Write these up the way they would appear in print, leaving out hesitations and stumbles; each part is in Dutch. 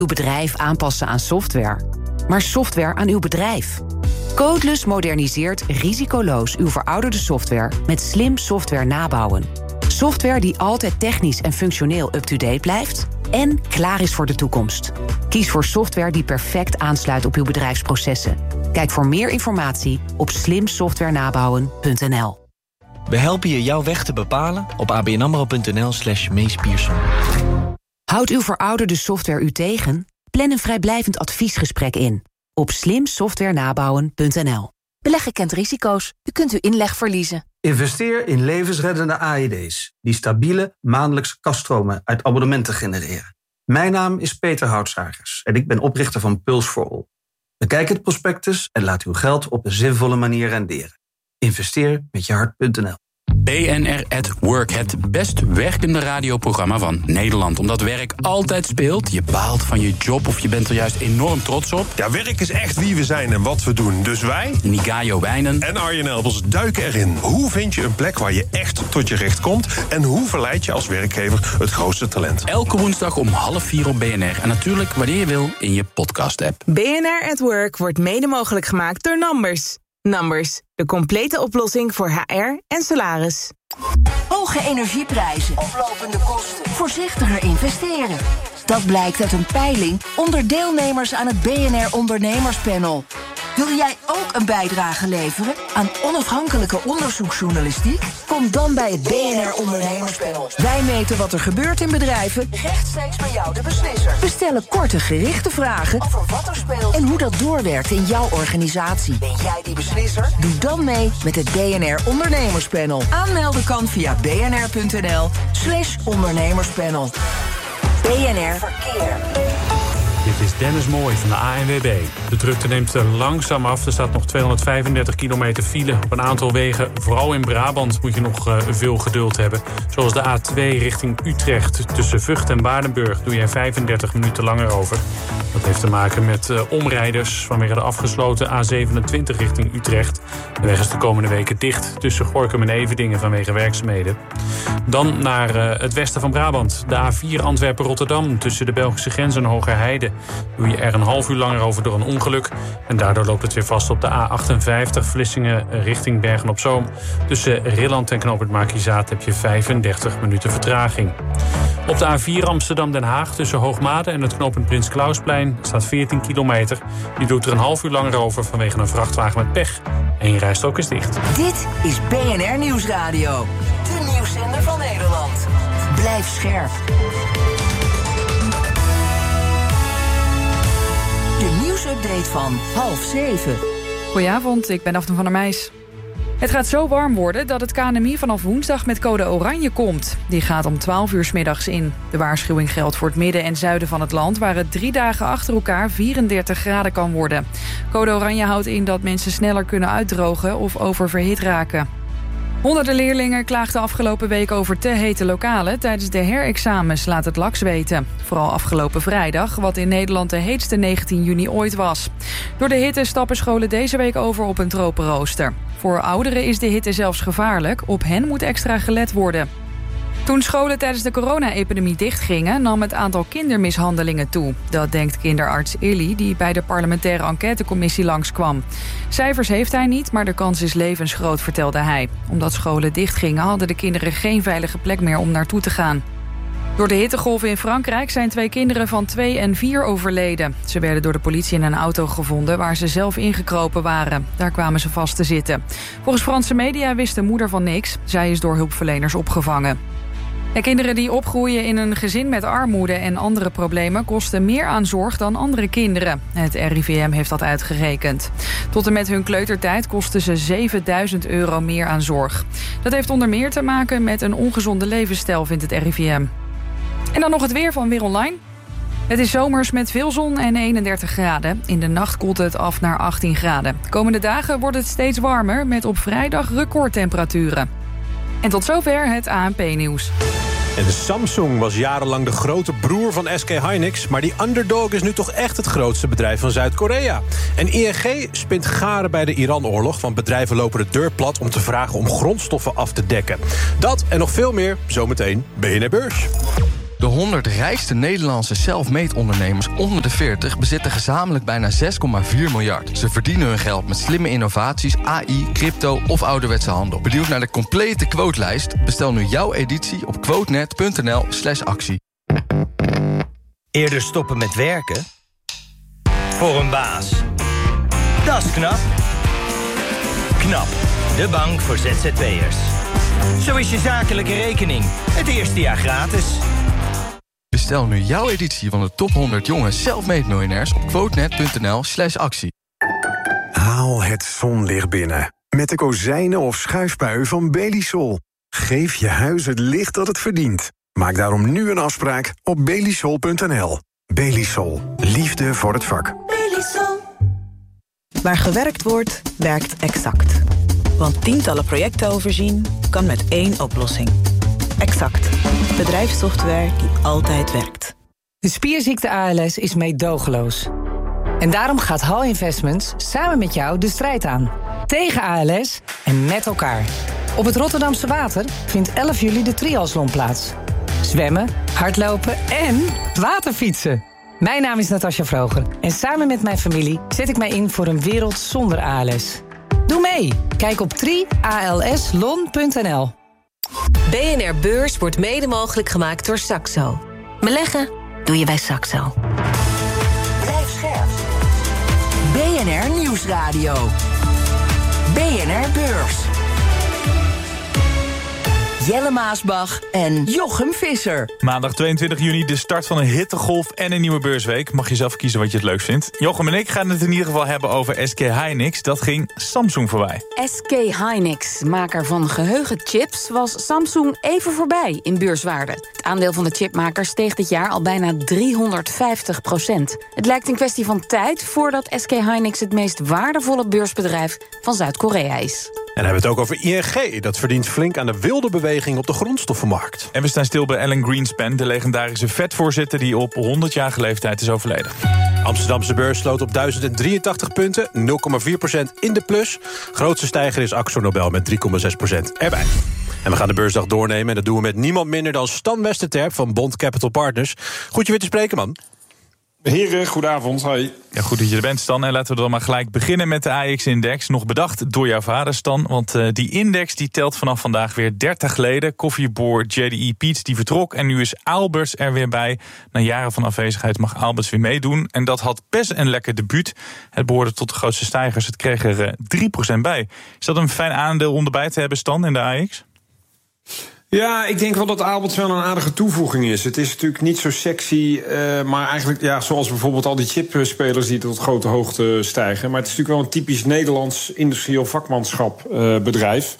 uw bedrijf aanpassen aan software, maar software aan uw bedrijf. Codeless moderniseert risicoloos uw verouderde software met slim software nabouwen. Software die altijd technisch en functioneel up-to-date blijft en klaar is voor de toekomst. Kies voor software die perfect aansluit op uw bedrijfsprocessen. Kijk voor meer informatie op slimsoftwarenabouwen.nl. We helpen je jouw weg te bepalen op abnamro.nl/Mees Pierson. Houdt uw verouderde software u tegen? Plan een vrijblijvend adviesgesprek in op slimsoftwarenabouwen.nl. Beleggen kent risico's. U kunt uw inleg verliezen. Investeer in levensreddende AED's die stabiele maandelijkse kasstromen uit abonnementen genereren. Mijn naam is Peter Houtsagers en ik ben oprichter van Puls for All. Bekijk het prospectus en laat uw geld op een zinvolle manier renderen. Investeer met je hart.nl. BNR at Work, het best werkende radioprogramma van Nederland. Omdat werk altijd speelt. Je baalt van je job of je bent er juist enorm trots op. Ja, werk is echt wie we zijn en wat we doen. Dus wij, Nigayo Wijnen en Arjen Elbers duiken erin. Hoe vind je een plek waar je echt tot je recht komt? En hoe verleid je als werkgever het grootste talent? Elke woensdag om 3:30 op BNR. En natuurlijk wanneer je wil in je podcast-app. BNR at Work wordt mede mogelijk gemaakt door Numbers. Numbers, de complete oplossing voor HR en salaris. Hoge energieprijzen, oplopende kosten, voorzichtiger investeren. Dat blijkt uit een peiling onder deelnemers aan het BNR Ondernemerspanel. Wil jij ook een bijdrage leveren aan onafhankelijke onderzoeksjournalistiek? Kom dan bij het BNR Ondernemerspanel. Wij meten wat er gebeurt in bedrijven, rechtstreeks bij jou de beslisser. We stellen korte gerichte vragen over wat er speelt en hoe dat doorwerkt in jouw organisatie. Ben jij die beslisser? Doe dan mee met het BNR Ondernemerspanel. Aanmelden kan via bnr.nl/ondernemerspanel. BNR Verkeer. Dit is Dennis Mooij van de ANWB. De drukte neemt langzaam af. Er staat nog 235 kilometer file op een aantal wegen. Vooral in Brabant moet je nog veel geduld hebben. Zoals de A2 richting Utrecht. Tussen Vught en Waardenburg doe je 35 minuten langer over. Dat heeft te maken met omrijders vanwege de afgesloten A27 richting Utrecht. De weg is de komende weken dicht tussen Gorinchem en Everdingen vanwege werkzaamheden. Dan naar het westen van Brabant. De A4 Antwerpen-Rotterdam tussen de Belgische grens en Hogerheide. Doe je er een half uur langer over door een ongeluk. En daardoor loopt het weer vast op de A58 Vlissingen richting Bergen-op-Zoom. Tussen Rilland en knooppunt Markizaat heb je 35 minuten vertraging. Op de A4 Amsterdam-Den Haag tussen Hoogmade en het knooppunt Prins Klausplein staat 14 kilometer. Je doet er een half uur langer over vanwege een vrachtwagen met pech. En je rijstrook is dicht. Dit is BNR Nieuwsradio. De nieuwszender van Nederland. Blijf scherp. De nieuwsupdate van 6:30. Goedenavond, ik ben Daphne van der Meijs. Het gaat zo warm worden dat het KNMI vanaf woensdag met code oranje komt. Die gaat om 12 uur 's middags in. De waarschuwing geldt voor het midden en zuiden van het land, waar het 3 dagen achter elkaar 34 graden kan worden. Code oranje houdt in dat mensen sneller kunnen uitdrogen of oververhit raken. Honderden leerlingen klaagden afgelopen week over te hete lokalen. Tijdens de herexamens laat het LAX weten. Vooral afgelopen vrijdag, wat in Nederland de heetste 19 juni ooit was. Door de hitte stappen scholen deze week over op een tropenrooster. Voor ouderen is de hitte zelfs gevaarlijk. Op hen moet extra gelet worden. Toen scholen tijdens de corona-epidemie dichtgingen, nam het aantal kindermishandelingen toe. Dat denkt kinderarts Illy, die bij de parlementaire enquêtecommissie langskwam. Cijfers heeft hij niet, maar de kans is levensgroot, vertelde hij. Omdat scholen dichtgingen, hadden de kinderen geen veilige plek meer om naartoe te gaan. Door de hittegolven in Frankrijk zijn 2 kinderen van 2 en 4 overleden. Ze werden door de politie in een auto gevonden waar ze zelf ingekropen waren. Daar kwamen ze vast te zitten. Volgens Franse media wist de moeder van niks. Zij is door hulpverleners opgevangen. En kinderen die opgroeien in een gezin met armoede en andere problemen kosten meer aan zorg dan andere kinderen. Het RIVM heeft dat uitgerekend. Tot en met hun kleutertijd kosten ze €7.000 meer aan zorg. Dat heeft onder meer te maken met een ongezonde levensstijl, vindt het RIVM. En dan nog het weer van Weer Online. Het is zomers met veel zon en 31 graden. In de nacht koelt het af naar 18 graden. De komende dagen wordt het steeds warmer met op vrijdag recordtemperaturen. En tot zover het ANP-nieuws. En de Samsung was jarenlang de grote broer van SK Hynix, maar die underdog is nu toch echt het grootste bedrijf van Zuid-Korea. En ING spint garen bij de Iran-oorlog, want bedrijven lopen de deur plat om te vragen om grondstoffen af te dekken. Dat en nog veel meer, zometeen BNR Beurs. De 100 rijkste Nederlandse self-made ondernemers onder de 40... bezitten gezamenlijk bijna 6,4 miljard. Ze verdienen hun geld met slimme innovaties, AI, crypto of ouderwetse handel. Benieuwd naar de complete quotelijst? Bestel nu jouw editie op quotenet.nl/actie. Eerder stoppen met werken? Voor een baas. Dat is knap. KNAP, de bank voor ZZP'ers. Zo is je zakelijke rekening het eerste jaar gratis. Bestel nu jouw editie van de top 100 jonge self-made miljonairs op quotenet.nl/actie. Haal het zonlicht binnen met de kozijnen of schuifpui van Belisol. Geef je huis het licht dat het verdient. Maak daarom nu een afspraak op belisol.nl. Belisol. Liefde voor het vak. Belisol. Waar gewerkt wordt, werkt Exact. Want tientallen projecten overzien kan met één oplossing. Exact. Bedrijfssoftware die altijd werkt. De spierziekte ALS is meedogenloos. En daarom gaat HAL Investments samen met jou de strijd aan. Tegen ALS en met elkaar. Op het Rotterdamse Water vindt 11 juli de triathlon plaats. Zwemmen, hardlopen en waterfietsen. Mijn naam is Natasja Vroger en samen met mijn familie zet ik mij in voor een wereld zonder ALS. Doe mee! Kijk op trialslon.nl. BNR Beurs wordt mede mogelijk gemaakt door Saxo. Beleggen doe je bij Saxo. Blijf scherp. BNR Nieuwsradio. BNR Beurs. Jelle Maasbach en Jochem Visser. Maandag 22 juni de start van een hittegolf en een nieuwe beursweek. Mag je zelf kiezen wat je het leukst vindt. Jochem en ik gaan het in ieder geval hebben over SK Hynix. Dat ging Samsung voorbij. SK Hynix, maker van geheugenchips, was Samsung even voorbij in beurswaarde. Het aandeel van de chipmaker steeg dit jaar al bijna 350%. Het lijkt een kwestie van tijd voordat SK Hynix het meest waardevolle beursbedrijf van Zuid-Korea is. En dan hebben we het ook over ING. Dat verdient flink aan de wilde beweging op de grondstoffenmarkt. En we staan stil bij Alan Greenspan, de legendarische Fed-voorzitter die op 100-jarige leeftijd is overleden. Amsterdamse beurs sloot op 1083 punten, 0,4% in de plus. Grootste stijger is Akzo Nobel met 3,6% erbij. En we gaan de beursdag doornemen en dat doen we met niemand minder dan Stan Westerterp van Bond Capital Partners. Goed je weer te spreken, man. Heren, goedenavond. Hoi. Ja, goed dat je er bent, Stan. En laten we dan maar gelijk beginnen met de AEX-index. Nog bedacht door jouw vader, Stan. Want die index die telt vanaf vandaag weer 30 leden. Koffieboer JDE Peets die vertrok. En nu is Aalberts er weer bij. Na jaren van afwezigheid mag Aalberts weer meedoen. En dat had best een lekker debuut. Het behoorde tot de grootste stijgers. Het kreeg er 3% bij. Is dat een fijn aandeel om erbij te hebben, Stan, in de AEX? Ja, ik denk wel dat Aalberts wel een aardige toevoeging is. Het is natuurlijk niet zo sexy, maar eigenlijk ja, zoals bijvoorbeeld al die chipspelers die tot grote hoogte stijgen. Maar het is natuurlijk wel een typisch Nederlands industrieel vakmanschap bedrijf.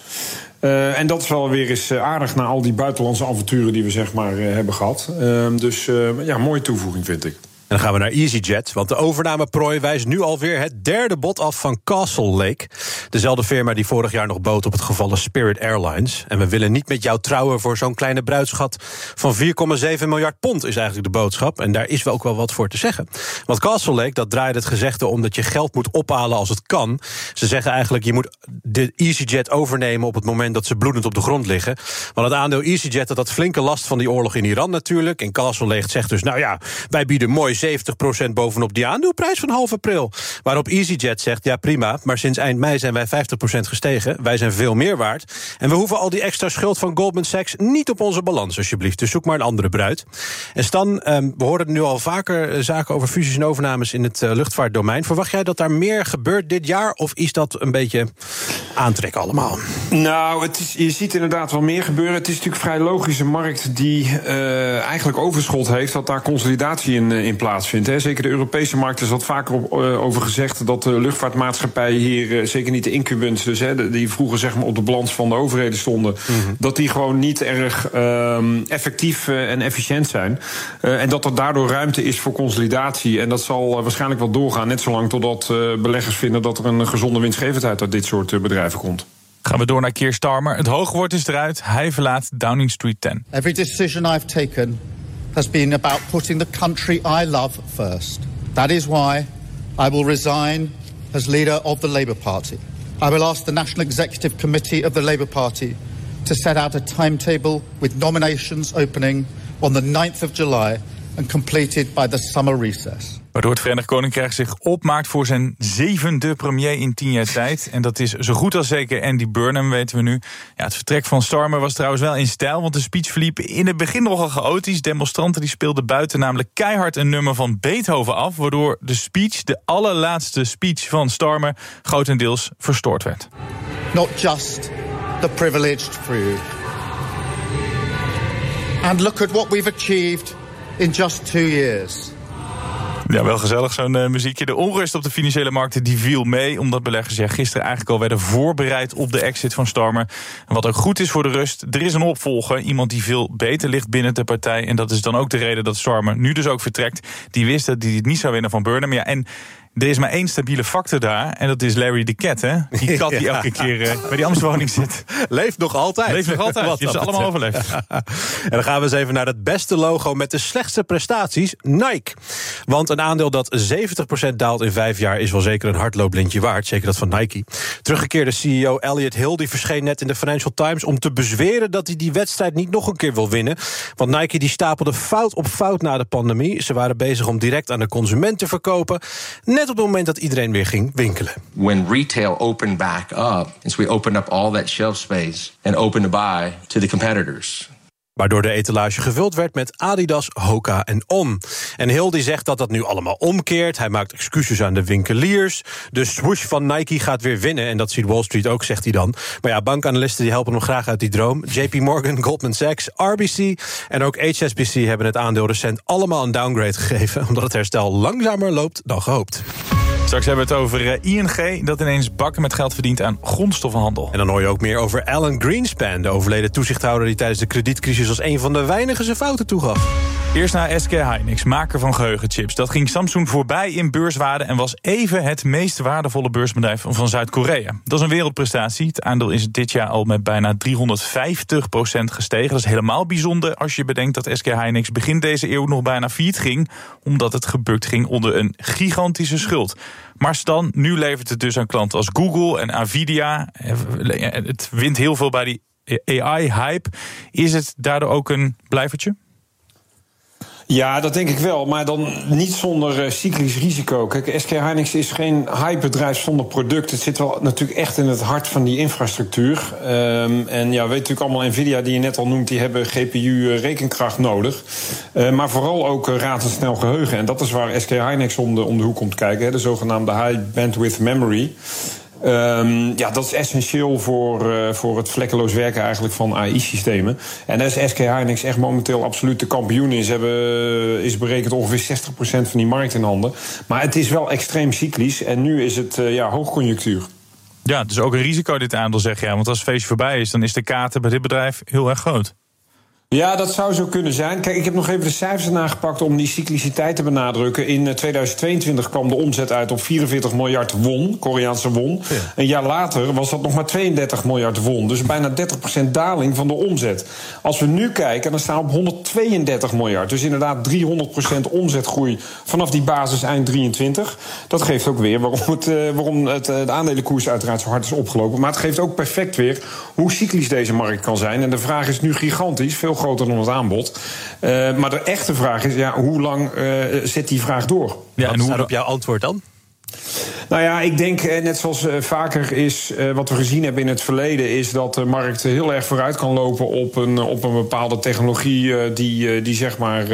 En dat is wel weer eens aardig na al die buitenlandse avonturen die we zeg maar hebben gehad. Dus ja, mooie toevoeging vind ik. En dan gaan we naar EasyJet, want de overnameprooi wijst nu alweer het derde bod af van Castle Lake. Dezelfde firma die vorig jaar nog bood op het gevallen Spirit Airlines. En we willen niet met jou trouwen voor zo'n kleine bruidsschat van 4,7 miljard pond is eigenlijk de boodschap. En daar is wel ook wel wat voor te zeggen. Want Castle Lake, dat draait het gezegde om dat je geld moet ophalen als het kan. Ze zeggen eigenlijk, je moet de EasyJet overnemen op het moment dat ze bloedend op de grond liggen. Want het aandeel EasyJet had flinke last van die oorlog in Iran natuurlijk. En Castle Lake zegt dus, nou ja, wij bieden mooi 70% bovenop die aandeelprijs van half april. Waarop EasyJet zegt, ja prima, maar sinds eind mei zijn wij 50% gestegen. Wij zijn veel meer waard. En we hoeven al die extra schuld van Goldman Sachs niet op onze balans, alsjeblieft. Dus zoek maar een andere bruid. En Stan, we hoorden nu al vaker zaken over fusies en overnames in het luchtvaartdomein. Verwacht jij dat daar meer gebeurt dit jaar? Of is dat een beetje aantrekken allemaal? Nou, je ziet inderdaad wel meer gebeuren. Het is natuurlijk vrij logisch een markt die eigenlijk overschot heeft, dat daar consolidatie in plaatsvindt. Hè. Zeker de Europese markt is wat vaker over gezegd dat de luchtvaartmaatschappijen hier, zeker niet de incumbents, dus, die vroeger zeg maar op de balans van de overheden stonden, dat die gewoon niet erg effectief en efficiënt zijn. En dat er daardoor ruimte is voor consolidatie. En dat zal waarschijnlijk wel doorgaan, net zolang totdat beleggers vinden dat er een gezonde winstgevendheid uit dit soort bedrijven komt. Gaan we door naar Keir Starmer. Het hoogwoord is eruit. Hij verlaat Downing Street 10. Every decision I've taken has been about putting the country I love first. That is why I will resign as leader of the Labour Party. I will ask the National Executive Committee of the Labour Party to set out a timetable with nominations opening on the 9th of July and completed by the summer recess. Waardoor het Verenigd Koninkrijk zich opmaakt voor zijn 7e premier in 10 jaar tijd. En dat is zo goed als zeker Andy Burnham, weten we nu. Ja, het vertrek van Starmer was trouwens wel in stijl, want de speech verliep in het begin nogal chaotisch. Demonstranten die speelden buiten namelijk keihard een nummer van Beethoven af, waardoor de speech, de allerlaatste speech van Starmer, grotendeels verstoord werd. Not just the privileged few. And look at what we've achieved in just 2 years. Ja, wel gezellig zo'n muziekje. De onrust op de financiële markten die viel mee, omdat beleggers gisteren eigenlijk al werden voorbereid op de exit van Starmer. En wat ook goed is voor de rust, er is een opvolger. Iemand die veel beter ligt binnen de partij. En dat is dan ook de reden dat Starmer nu dus ook vertrekt. Die wist dat hij het niet zou winnen van Burnham. Ja, en er is maar één stabiele factor daar, en dat is Larry de Cat, hè? Die kat die elke keer bij die Amsterdam-woning zit. Leeft nog altijd. Leeft nog altijd. Je hebt ze allemaal overleefd. En dan gaan we eens even naar het beste logo met de slechtste prestaties, Nike. Want een aandeel dat 70% daalt in 5 jaar is wel zeker een hardlooplintje waard. Zeker dat van Nike. Teruggekeerde CEO Elliot Hill die verscheen net in de Financial Times om te bezweren dat hij die wedstrijd niet nog een keer wil winnen. Want Nike die stapelde fout op fout na de pandemie. Ze waren bezig om direct aan de consument te verkopen. Net op het moment dat iedereen weer ging winkelen. When retail opened back up, and so we opened up all that shelf space and opened to buy to the competitors. Waardoor de etalage gevuld werd met Adidas, Hoka en On. En Hill die zegt dat dat nu allemaal omkeert. Hij maakt excuses aan de winkeliers. De swoosh van Nike gaat weer winnen. En dat ziet Wall Street ook, zegt hij dan. Maar ja, bankanalisten die helpen hem graag uit die droom. JP Morgan, Goldman Sachs, RBC en ook HSBC hebben het aandeel recent allemaal een downgrade gegeven, omdat het herstel langzamer loopt dan gehoopt. Straks hebben we het over ING, dat ineens bakken met geld verdient aan grondstoffenhandel. En dan hoor je ook meer over Alan Greenspan, de overleden toezichthouder die tijdens de kredietcrisis als een van de weinigen zijn fouten toegaf. Eerst naar SK Hynix, maker van geheugenchips. Dat ging Samsung voorbij in beurswaarde en was even het meest waardevolle beursbedrijf van Zuid-Korea. Dat is een wereldprestatie. Het aandeel is dit jaar al met bijna 350% gestegen. Dat is helemaal bijzonder als je bedenkt dat SK Hynix begin deze eeuw nog bijna failliet ging, omdat het gebukt ging onder een gigantische schuld. Maar Stan, nu levert het dus aan klanten als Google en Nvidia. Het wint heel veel bij die AI-hype. Is het daardoor ook een blijvertje? Ja, dat denk ik wel, maar dan niet zonder cyclisch risico. Kijk, SK Hynix is geen hypebedrijf zonder product. Het zit wel natuurlijk echt in het hart van die infrastructuur. En ja, weet natuurlijk allemaal, Nvidia, die je net al noemt, die hebben GPU-rekenkracht nodig. Maar vooral ook razendsnel geheugen. En dat is waar SK Hynix om de hoek komt kijken. Hè, de zogenaamde high bandwidth memory. Ja, dat is essentieel voor het vlekkeloos werken eigenlijk van AI-systemen. En daar is SK Hynix echt momenteel absoluut de kampioen in. Ze hebben, is berekend ongeveer 60% van die markt in handen. Maar het is wel extreem cyclisch en nu is het hoogconjunctuur. Ja, dus ook een risico dit aandeel, zeg je. Want als het feestje voorbij is, dan is de kater bij dit bedrijf heel erg groot. Ja, dat zou zo kunnen zijn. Kijk, ik heb nog even de cijfers nagepakt om die cycliciteit te benadrukken. In 2022 kwam de omzet uit op 44 miljard won, Koreaanse won. Ja. Een jaar later was dat nog maar 32 miljard won. Dus bijna 30% daling van de omzet. Als we nu kijken, dan staan we op 132 miljard. Dus inderdaad 300% omzetgroei vanaf die basis eind 23. Dat geeft ook weer waarom de aandelenkoers uiteraard zo hard is opgelopen. Maar het geeft ook perfect weer hoe cyclisch deze markt kan zijn. En de vraag is nu gigantisch, veel groter dan het aanbod. Maar de echte vraag is, ja, hoe lang zet die vraag door? Ja, en hoe staat op jouw antwoord dan? Nou ja, ik denk, net zoals vaker is, wat we gezien hebben in het verleden, is dat de markt heel erg vooruit kan lopen op een bepaalde technologie die zeg maar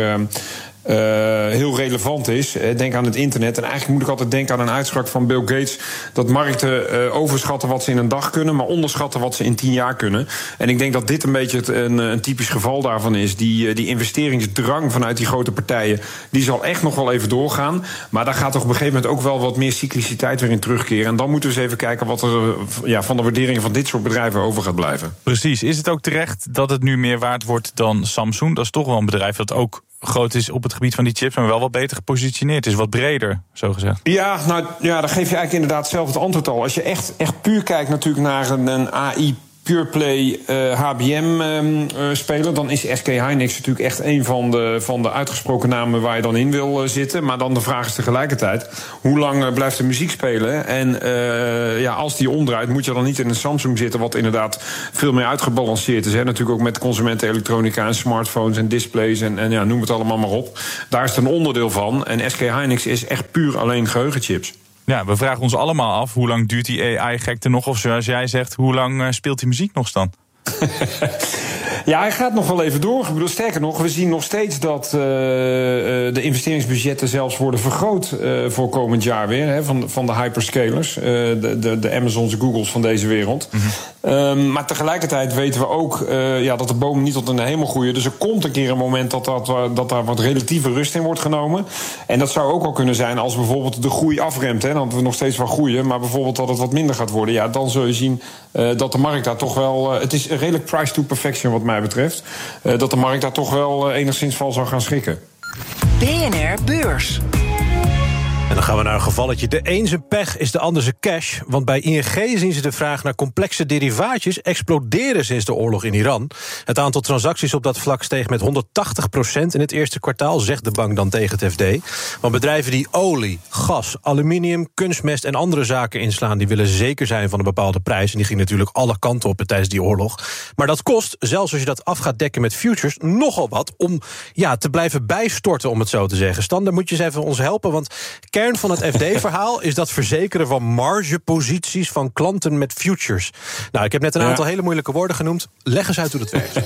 heel relevant is. Denk aan het internet. En eigenlijk moet ik altijd denken aan een uitspraak van Bill Gates, dat markten overschatten wat ze in een dag kunnen, maar onderschatten wat ze in 10 jaar kunnen. En ik denk dat dit een beetje een typisch geval daarvan is. Die investeringsdrang vanuit die grote partijen, die zal echt nog wel even doorgaan. Maar daar gaat toch op een gegeven moment ook wel wat meer cycliciteit weer in terugkeren. En dan moeten we eens even kijken wat er van de waardering van dit soort bedrijven over gaat blijven. Precies. Is het ook terecht dat het nu meer waard wordt dan Samsung? Dat is toch wel een bedrijf dat ook groot is op het gebied van die chips, maar wel wat beter gepositioneerd is, wat breder, zo gezegd. Ja, nou ja, dan geef je eigenlijk inderdaad zelf het antwoord al. Als je echt puur kijkt natuurlijk naar een AI pureplay HBM-speler... dan is SK Hynix natuurlijk echt een van de uitgesproken namen waar je dan in wil zitten. Maar dan de vraag is tegelijkertijd, hoe lang blijft de muziek spelen? En als die omdraait, moet je dan niet in een Samsung zitten... wat inderdaad veel meer uitgebalanceerd is. Hè? Natuurlijk ook met consumentenelektronica en smartphones en displays... en noem het allemaal maar op. Daar is het een onderdeel van. En SK Hynix is echt puur alleen geheugenchips. Ja, we vragen ons allemaal af, hoe lang duurt die AI-gekte nog? Of zoals jij zegt, hoe lang speelt die muziek nog dan? Ja, hij gaat nog wel even door. Ik bedoel, sterker nog, we zien nog steeds dat de investeringsbudgetten zelfs worden vergroot voor komend jaar weer. Hè, van de hyperscalers, de Amazons, Googles van deze wereld. Mm-hmm. Maar tegelijkertijd weten we ook dat de bomen niet tot in de hemel groeien. Dus er komt een keer een moment dat daar wat relatieve rust in wordt genomen. En dat zou ook al kunnen zijn als bijvoorbeeld de groei afremt. Hè, dat we nog steeds wel groeien, maar bijvoorbeeld dat het wat minder gaat worden. Ja, dan zul je zien dat de markt daar toch wel... het is redelijk price to perfection wat mij betreft. Dat de markt daar toch wel enigszins van zal gaan schrikken. BNR Beurs. En dan gaan we naar een gevalletje. De een zijn pech is de ander zijn cash. Want bij ING zien ze de vraag naar complexe derivaatjes exploderen sinds de oorlog in Iran. Het aantal transacties op dat vlak steeg met 180% in het eerste kwartaal, zegt de bank dan tegen het FD. Want bedrijven die olie, gas, aluminium, kunstmest en andere zaken inslaan, die willen zeker zijn van een bepaalde prijs. En die ging natuurlijk alle kanten op tijdens die oorlog. Maar dat kost, zelfs als je dat af gaat dekken met futures, nogal wat om te blijven bijstorten, om het zo te zeggen. Stan, dan moet je eens even ons helpen, want kern van het FD-verhaal is dat verzekeren van margeposities van klanten met futures. Nou, ik heb net een aantal hele moeilijke woorden genoemd. Leg eens uit hoe dat werkt.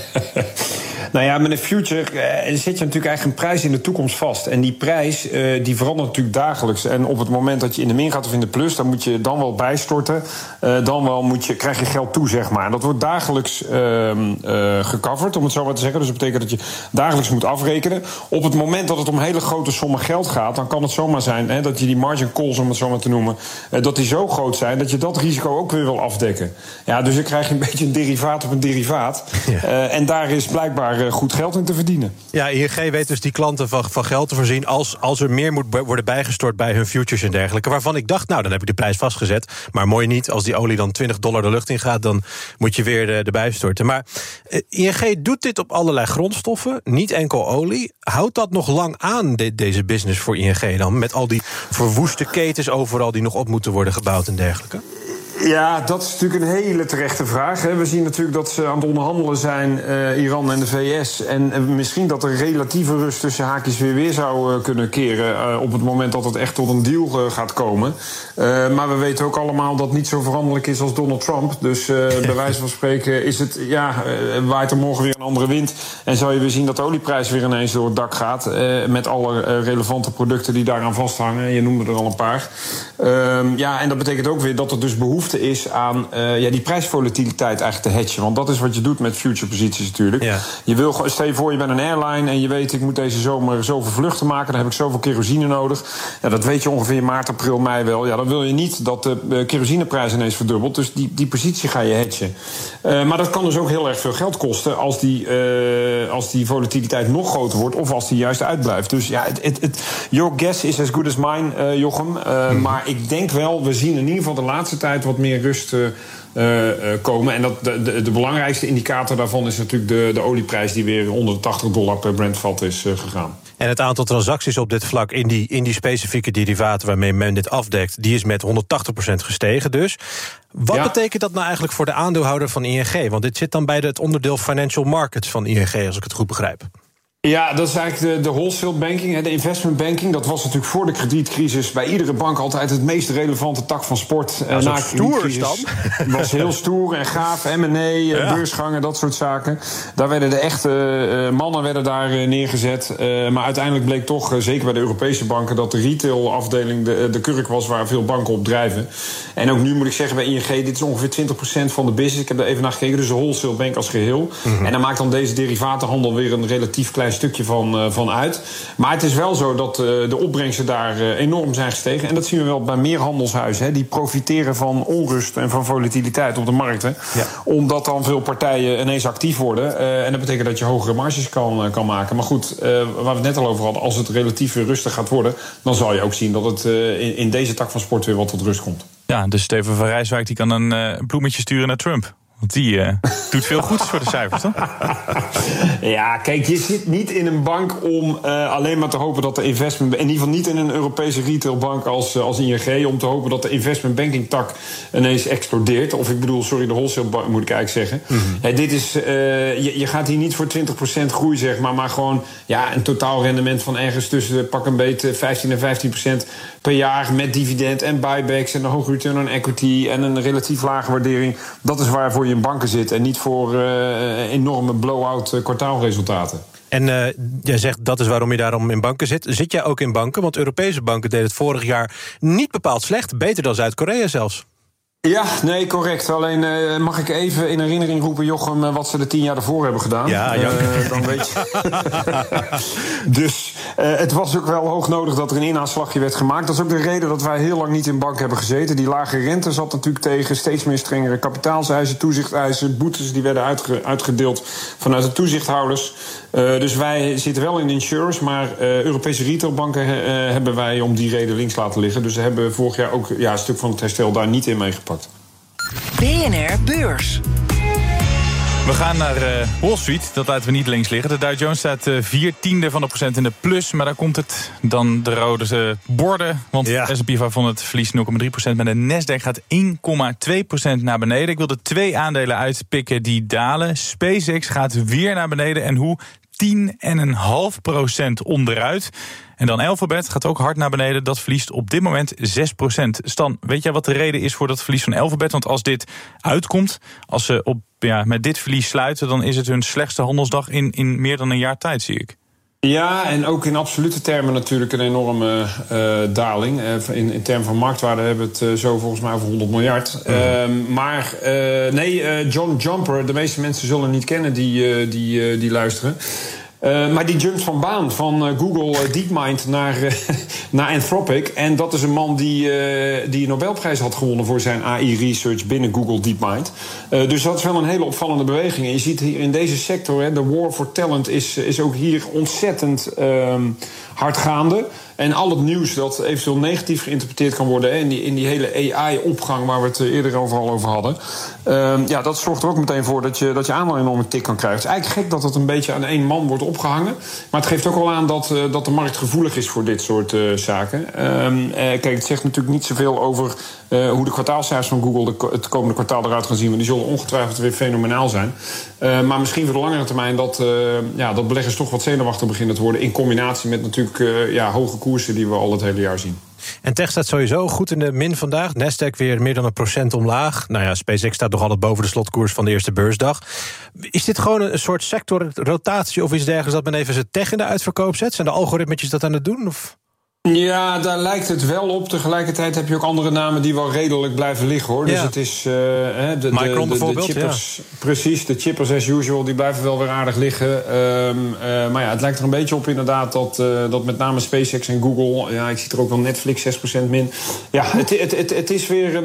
Nou ja, met een future zet je natuurlijk eigenlijk een prijs in de toekomst vast. En die prijs die verandert natuurlijk dagelijks. En op het moment dat je in de min gaat of in de plus, dan moet je dan wel bijstorten. Dan wel krijg je geld toe, zeg maar. En dat wordt dagelijks gecoverd, om het zo maar te zeggen. Dus dat betekent dat je dagelijks moet afrekenen. Op het moment dat het om hele grote sommen geld gaat, dan kan het zomaar zijn dat je die margin calls, om het zo maar te noemen, dat die zo groot zijn dat je dat risico ook weer wil afdekken. Ja, dus dan krijg je een beetje een derivaat op een derivaat. Ja. En daar is blijkbaar goed geld in te verdienen. Ja, ING weet dus die klanten van geld te voorzien als er meer moet worden bijgestort bij hun futures en dergelijke. Waarvan ik dacht, nou, dan heb ik de prijs vastgezet. Maar mooi niet, als die olie dan $20 de lucht in gaat, dan moet je weer erbij storten. Maar ING doet dit op allerlei grondstoffen, niet enkel olie. Houdt dat nog lang aan, deze business voor ING dan? Met al die verwoeste ketens overal die nog op moeten worden gebouwd en dergelijke? Ja, dat is natuurlijk een hele terechte vraag. We zien natuurlijk dat ze aan het onderhandelen zijn, Iran en de VS. En misschien dat er relatieve rust tussen haakjes weer zou kunnen keren op het moment dat het echt tot een deal gaat komen. Maar we weten ook allemaal dat het niet zo veranderlijk is als Donald Trump. Dus bij wijze van spreken is het, waait er morgen weer een andere wind. En zou je weer zien dat de olieprijs weer ineens door het dak gaat. Met alle relevante producten die daaraan vasthangen. Je noemde er al een paar. En dat betekent ook weer dat er dus behoefte is aan die prijsvolatiliteit eigenlijk te hedgen. Want dat is wat je doet met future posities natuurlijk. Ja. Je wil, stel je voor, je bent een airline en je weet, ik moet deze zomer zoveel vluchten maken, dan heb ik zoveel kerosine nodig. Ja, dat weet je ongeveer maart, april, mei wel. Ja, dan wil je niet dat de kerosineprijs ineens verdubbelt. Dus die positie ga je hedgen. Maar dat kan dus ook heel erg veel geld kosten als die volatiliteit nog groter wordt of als die juist uitblijft. Dus ja, your guess is as good as mine, Jochem. Maar ik denk wel, we zien in ieder geval de laatste tijd wat meer rust komen. En dat de belangrijkste indicator daarvan is natuurlijk de olieprijs die weer onder de $80 per Brentvat is gegaan. En het aantal transacties op dit vlak in die specifieke derivaten waarmee men dit afdekt, die is met 180% gestegen dus. Wat betekent dat nou eigenlijk voor de aandeelhouder van ING? Want dit zit dan bij het onderdeel Financial Markets van ING, als ik het goed begrijp. Ja, dat is eigenlijk de wholesale banking, de investment banking. Dat was natuurlijk voor de kredietcrisis bij iedere bank altijd het meest relevante tak van sport. Ja, na stoer dan. Het was heel stoer en gaaf, M&A, beursgangen, dat soort zaken. Daar werden de echte mannen daar neergezet. Maar uiteindelijk bleek toch, zeker bij de Europese banken, dat de retailafdeling de kurk was waar veel banken op drijven. En ook nu moet ik zeggen bij ING, dit is ongeveer 20% van de business. Ik heb er even naar gekeken, dus de wholesale bank als geheel. Mm-hmm. En dan maakt dan deze derivatenhandel weer een relatief klein stukje van uit. Maar het is wel zo dat de opbrengsten daar enorm zijn gestegen. En dat zien we wel bij meer handelshuizen. Die profiteren van onrust en van volatiliteit op de markten. Ja. Omdat dan veel partijen ineens actief worden. En dat betekent dat je hogere marges kan maken. Maar goed, waar we het net al over hadden, als het relatief weer rustig gaat worden, dan zal je ook zien dat het in deze tak van sport weer wat tot rust komt. Ja, dus Steven van Rijswijk die kan een bloemetje sturen naar Trump. Want die doet veel goeds voor de cijfers, toch? Ja, kijk, je zit niet in een bank om alleen maar te hopen dat de investment... in ieder geval niet in een Europese retailbank als ING... om te hopen dat de investment banking tak ineens explodeert. Of ik bedoel, sorry, de wholesale bank moet ik eigenlijk zeggen. Mm-hmm. Dit is, je gaat hier niet voor 20% groei, zeg maar gewoon een totaalrendement van ergens tussen pak een beet 15 en 15% per jaar... met dividend en buybacks en een hoge return on equity... en een relatief lage waardering. Dat is waarvoor je in banken zit en niet voor enorme blow-out kwartaalresultaten. En jij zegt dat is waarom je daarom in banken zit. Zit jij ook in banken? Want Europese banken deden het vorig jaar niet bepaald slecht. Beter dan Zuid-Korea zelfs. Ja, nee, correct. Alleen mag ik even in herinnering roepen, Jochem, wat ze de 10 jaar ervoor hebben gedaan. Ja, dan weet je. Dus het was ook wel hoog nodig dat er een inhaalslagje werd gemaakt. Dat is ook de reden dat wij heel lang niet in bank hebben gezeten. Die lage rente zat natuurlijk tegen steeds meer strengere kapitaalseisen, toezichtseisen, boetes die werden uitgedeeld vanuit de toezichthouders. Dus wij zitten wel in insurance, maar Europese retailbanken hebben wij om die reden links laten liggen. Dus ze hebben vorig jaar ook een stuk van het herstel daar niet in meegepakt. BNR Beurs. We gaan naar Wall Street, dat laten we niet links liggen. De Dow Jones staat 0,4% in de plus, maar daar komt het dan de rode borden. Want S&P 500 verliest 0,3%, maar de Nasdaq gaat 1,2% naar beneden. Ik wil er 2 aandelen uitpikken die dalen. SpaceX gaat weer naar beneden en hoe? 10,5% onderuit. En dan Alphabet gaat ook hard naar beneden. Dat verliest op dit moment 6%. Stan, weet jij wat de reden is voor dat verlies van Alphabet? Want als dit uitkomt, als ze met dit verlies sluiten, dan is het hun slechtste handelsdag in meer dan een jaar tijd, zie ik. Ja, en ook in absolute termen natuurlijk een enorme daling. In termen van marktwaarde hebben we het zo volgens mij over 100 miljard. John Jumper, de meeste mensen zullen niet kennen die luisteren. Maar die jumpt van baan van Google DeepMind naar Anthropic. En dat is een man die een Nobelprijs had gewonnen voor zijn AI-research binnen Google DeepMind. Dus dat is wel een hele opvallende beweging. En je ziet hier in deze sector, de war for talent is ook hier ontzettend hard gaande. En al het nieuws dat eventueel negatief geïnterpreteerd kan worden in die hele AI-opgang waar we het eerder al over hadden. Dat zorgt er ook meteen voor dat je aandacht een enorme tik kan krijgen. Het is eigenlijk gek dat het een beetje aan één man wordt opgehangen. Maar het geeft ook al aan dat de markt gevoelig is voor dit soort zaken. Kijk, het zegt natuurlijk niet zoveel over hoe de kwartaalcijfers van Google het komende kwartaal eruit gaan zien. Want die zullen ongetwijfeld weer fenomenaal zijn. Maar misschien voor de langere termijn dat beleggers toch wat zenuwachtig beginnen te worden. In combinatie met natuurlijk hoge koersen die we al het hele jaar zien. En tech staat sowieso goed in de min vandaag. Nasdaq weer meer dan 1% omlaag. SpaceX staat nog altijd boven de slotkoers van de eerste beursdag. Is dit gewoon een soort sectorrotatie of iets dergelijks dat men even zijn tech in de uitverkoop zet? Zijn de algoritmetjes dat aan het doen? Of? Ja, daar lijkt het wel op. Tegelijkertijd heb je ook andere namen die wel redelijk blijven liggen, hoor. Ja. Dus het is Micron bijvoorbeeld, de chippers, precies, de chippers as usual, die blijven wel weer aardig liggen. Maar het lijkt er een beetje op inderdaad dat met name SpaceX en Google, ik zie er ook wel Netflix 6% min. Ja, het is weer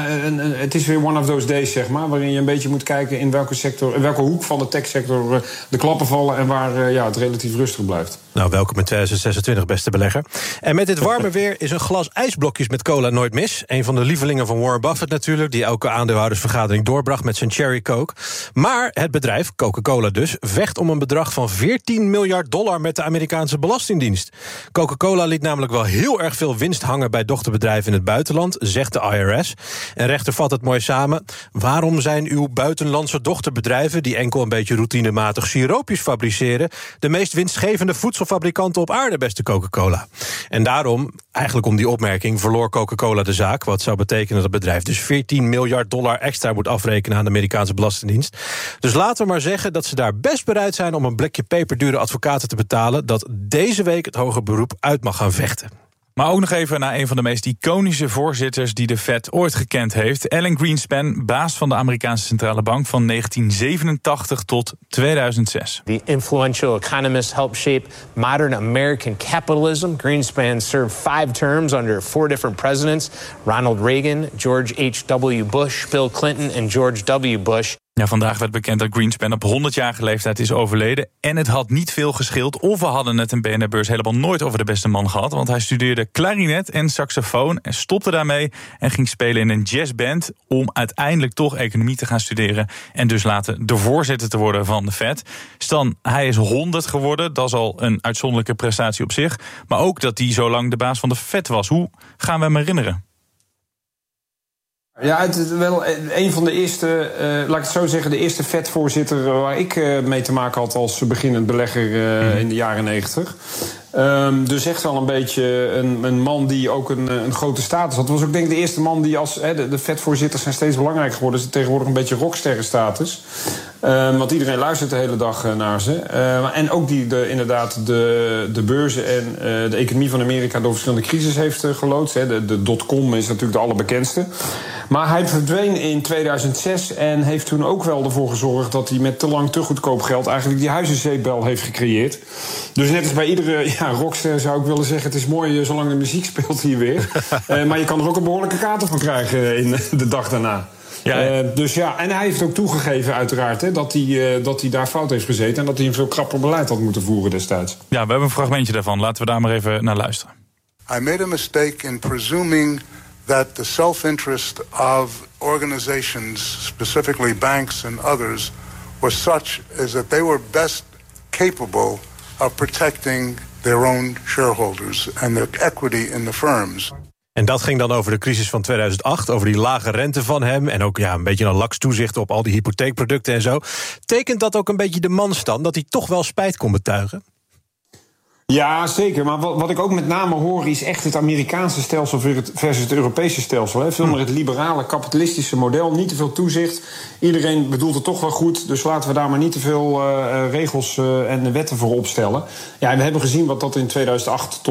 het is weer one of those days, zeg maar, waarin je een beetje moet kijken in welke hoek van de techsector de klappen vallen en waar het relatief rustig blijft. Nou, welkom in 2026, beste belegger. En met dit warme weer is een glas ijsblokjes met cola nooit mis. Een van de lievelingen van Warren Buffett natuurlijk, die elke aandeelhoudersvergadering doorbracht met zijn Cherry Coke. Maar het bedrijf, Coca-Cola dus, vecht om een bedrag van $14 miljard met de Amerikaanse Belastingdienst. Coca-Cola liet namelijk wel heel erg veel winst hangen bij dochterbedrijven in het buitenland, zegt de IRS. En rechter vat het mooi samen. Waarom zijn uw buitenlandse dochterbedrijven, die enkel een beetje routinematig siroopjes fabriceren, de meest winstgevende voedselfabrikanten op aarde, beste Coca-Cola? En daarom, eigenlijk om die opmerking, verloor Coca-Cola de zaak. Wat zou betekenen dat het bedrijf dus $14 miljard extra moet afrekenen aan de Amerikaanse Belastingdienst. Dus laten we maar zeggen dat ze daar best bereid zijn om een blikje peperdure advocaten te betalen, dat deze week het hoger beroep uit mag gaan vechten. Maar ook nog even naar een van de meest iconische voorzitters die de Fed ooit gekend heeft. Alan Greenspan, baas van de Amerikaanse Centrale Bank van 1987 tot 2006. The influential economist helped shape modern American capitalism. Greenspan served 5 terms under 4 different presidents: Ronald Reagan, George H.W. Bush, Bill Clinton en George W. Bush. Ja, vandaag werd bekend dat Greenspan op 100-jarige leeftijd is overleden. En het had niet veel gescheeld. Of we hadden het in BNR-beurs helemaal nooit over de beste man gehad. Want hij studeerde klarinet en saxofoon en stopte daarmee en ging spelen in een jazzband om uiteindelijk toch economie te gaan studeren en dus later de voorzitter te worden van de Fed. Stan, hij is 100 geworden. Dat is al een uitzonderlijke prestatie op zich. Maar ook dat hij zo lang de baas van de Fed was. Hoe gaan we hem herinneren? Ja, het is wel een van de eerste, laat ik het zo zeggen, de eerste Fed-voorzitter waar ik mee te maken had als beginnend belegger in de jaren 90. Dus echt wel een beetje een man die ook een grote status had. Het was ook denk ik de eerste man die als... de Fed-voorzitters zijn steeds belangrijker geworden. Ze hebben tegenwoordig een beetje rocksterrenstatus. Want iedereen luistert de hele dag naar ze. En ook die inderdaad de beurzen en de economie van Amerika door verschillende crises heeft geloodst. De dotcom is natuurlijk de allerbekendste. Maar hij verdween in 2006 en heeft toen ook wel ervoor gezorgd dat hij met te lang te goedkoop geld eigenlijk die huizenzeepbel heeft gecreëerd. Dus net als bij iedere rockster zou ik willen zeggen, het is mooi zolang de muziek speelt hier weer. Maar je kan er ook een behoorlijke kater van krijgen in de dag daarna. Ja. Dus ja, en hij heeft ook toegegeven uiteraard dat hij daar fout heeft gezeten en dat hij een veel krapper beleid had moeten voeren destijds. Ja, we hebben een fragmentje daarvan. Laten we daar maar even naar luisteren. I made a mistake in presuming that the self-interest of organizations, specifically banks and others, was such as that they were best capable of protecting their own shareholders and their equity in the firms. En dat ging dan over de crisis van 2008, over die lage rente van hem en ook een beetje een laks toezicht op al die hypotheekproducten en zo. Tekent dat ook een beetje de manstand, dat hij toch wel spijt kon betuigen? Ja, zeker. Maar wat ik ook met name hoor is echt het Amerikaanse stelsel versus het Europese stelsel. Veel meer het liberale, kapitalistische model. Niet te veel toezicht. Iedereen bedoelt het toch wel goed. Dus laten we daar maar niet te veel regels en wetten voor opstellen. Ja, en we hebben gezien wat dat in 2008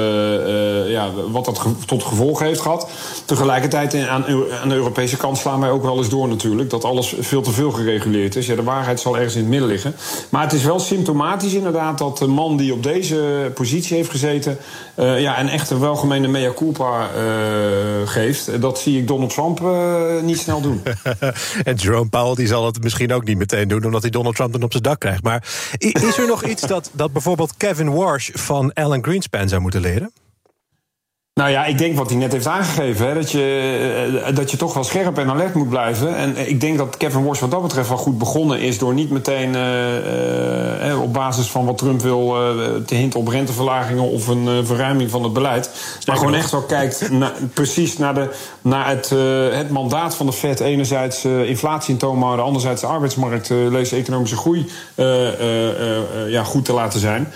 tot gevolg heeft gehad. Tegelijkertijd aan de Europese kant slaan wij ook wel eens door natuurlijk. Dat alles veel te veel gereguleerd is. Ja, de waarheid zal ergens in het midden liggen. Maar het is wel symptomatisch inderdaad dat de man die op deze positie heeft gezeten een echte welgemeende mea culpa geeft. Dat zie ik Donald Trump niet snel doen. En Jerome Powell die zal het misschien ook niet meteen doen, omdat hij Donald Trump dan op zijn dak krijgt. Maar is er nog iets dat bijvoorbeeld Kevin Warsh van Alan Greenspan zou moeten leren? Nou ja, ik denk wat hij net heeft aangegeven, dat je toch wel scherp en alert moet blijven. En ik denk dat Kevin Warsh wat dat betreft wel goed begonnen is door niet meteen op basis van wat Trump wil te hinten op renteverlagingen of een verruiming van het beleid. Maar gewoon echt wel kijkt precies naar het mandaat van de Fed. Enerzijds inflatie in toom houden, anderzijds de arbeidsmarkt, lees economische groei goed te laten zijn.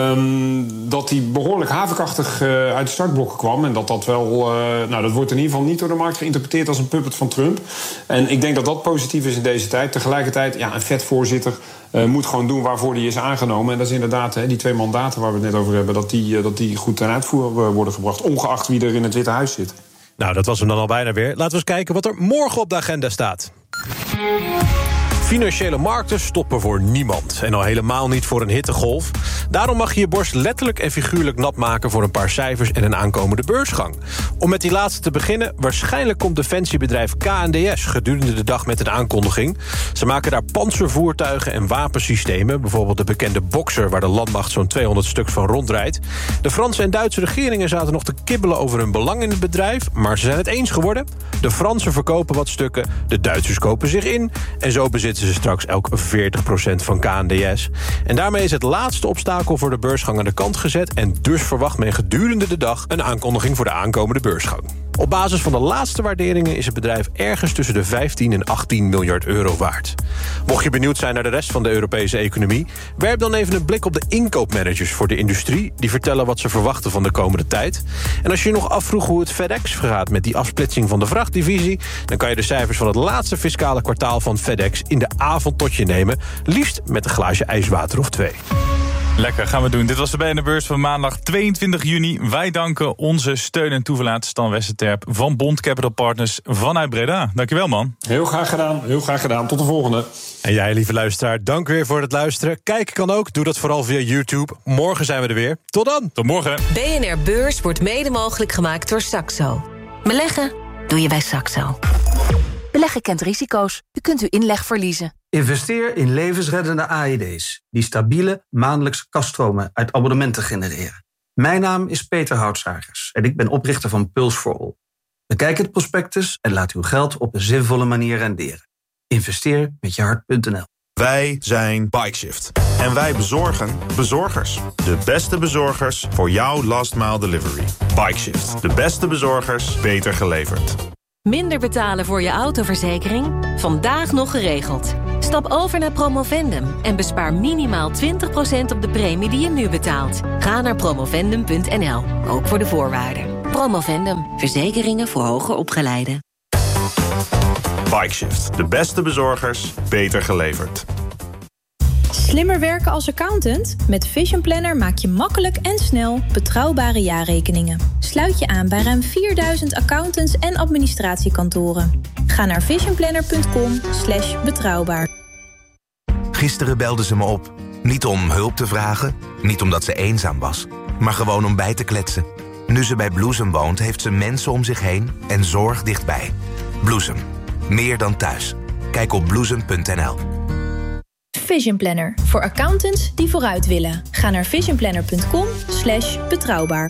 Dat hij behoorlijk havenkrachtig uit de startblokken kwam. En dat wel... dat wordt in ieder geval niet door de markt geïnterpreteerd als een puppet van Trump. En ik denk dat dat positief is in deze tijd. Tegelijkertijd, een Fed-voorzitter moet gewoon doen waarvoor die is aangenomen. En dat is inderdaad die 2 mandaten waar we het net over hebben, dat die goed ten uitvoer worden gebracht. Ongeacht wie er in het Witte Huis zit. Nou, dat was hem dan al bijna weer. Laten we eens kijken wat er morgen op de agenda staat. Financiële markten stoppen voor niemand. En al helemaal niet voor een hittegolf. Daarom mag je je borst letterlijk en figuurlijk nat maken voor een paar cijfers en een aankomende beursgang. Om met die laatste te beginnen, waarschijnlijk komt defensiebedrijf KNDS gedurende de dag met een aankondiging. Ze maken daar pantservoertuigen en wapensystemen, bijvoorbeeld de bekende Boxer waar de landmacht zo'n 200 stuks van rondrijdt. De Franse en Duitse regeringen zaten nog te kibbelen over hun belang in het bedrijf, maar ze zijn het eens geworden. De Fransen verkopen wat stukken, de Duitsers kopen zich in en zo bezitten ze straks elk 40% van KNDS. En daarmee is het laatste obstakel voor de beursgang aan de kant gezet en dus verwacht men gedurende de dag een aankondiging voor de aankomende beursgang. Op basis van de laatste waarderingen is het bedrijf ergens tussen de 15 en 18 miljard euro waard. Mocht je benieuwd zijn naar de rest van de Europese economie, werp dan even een blik op de inkoopmanagers voor de industrie. Die vertellen wat ze verwachten van de komende tijd. En als je je nog afvroeg hoe het FedEx gaat met die afsplitsing van de vrachtdivisie, dan kan je de cijfers van het laatste fiscale kwartaal van FedEx in de avond tot je nemen. Liefst met een glaasje ijswater of 2. Lekker, gaan we doen. Dit was de BNR-beurs van maandag 22 juni. Wij danken onze steun en toeverlaat Stan Westerterp van Bond Capital Partners vanuit Breda. Dankjewel, man. Heel graag gedaan, heel graag gedaan. Tot de volgende. En jij, lieve luisteraar, dank weer voor het luisteren. Kijken kan ook, doe dat vooral via YouTube. Morgen zijn we er weer. Tot dan. Tot morgen. BNR Beurs wordt mede mogelijk gemaakt door Saxo. Beleggen doe je bij Saxo. Beleggen kent risico's. U kunt uw inleg verliezen. Investeer in levensreddende AED's... die stabiele maandelijkse kaststromen uit abonnementen genereren. Mijn naam is Peter Houtsagers en ik ben oprichter van Pulse for All. Bekijk het prospectus en laat uw geld op een zinvolle manier renderen. Investeer met je hart.nl. Wij zijn Bikeshift. En wij bezorgen bezorgers. De beste bezorgers voor jouw last mile delivery. Bikeshift. De beste bezorgers, beter geleverd. Minder betalen voor je autoverzekering? Vandaag nog geregeld. Stap over naar Promovendum en bespaar minimaal 20% op de premie die je nu betaalt. Ga naar promovendum.nl, ook voor de voorwaarden. Promovendum, verzekeringen voor hoger opgeleiden. Bikeshift. De beste bezorgers, beter geleverd. Slimmer werken als accountant? Met Vision Planner maak je makkelijk en snel betrouwbare jaarrekeningen. Sluit je aan bij ruim 4000 accountants en administratiekantoren. Ga naar visionplanner.com/betrouwbaar. Gisteren belde ze me op. Niet om hulp te vragen, niet omdat ze eenzaam was, maar gewoon om bij te kletsen. Nu ze bij Bloesem woont, heeft ze mensen om zich heen en zorg dichtbij. Bloesem. Meer dan thuis. Kijk op bloesem.nl. Vision Planner. Voor accountants die vooruit willen. Ga naar visionplanner.com/betrouwbaar.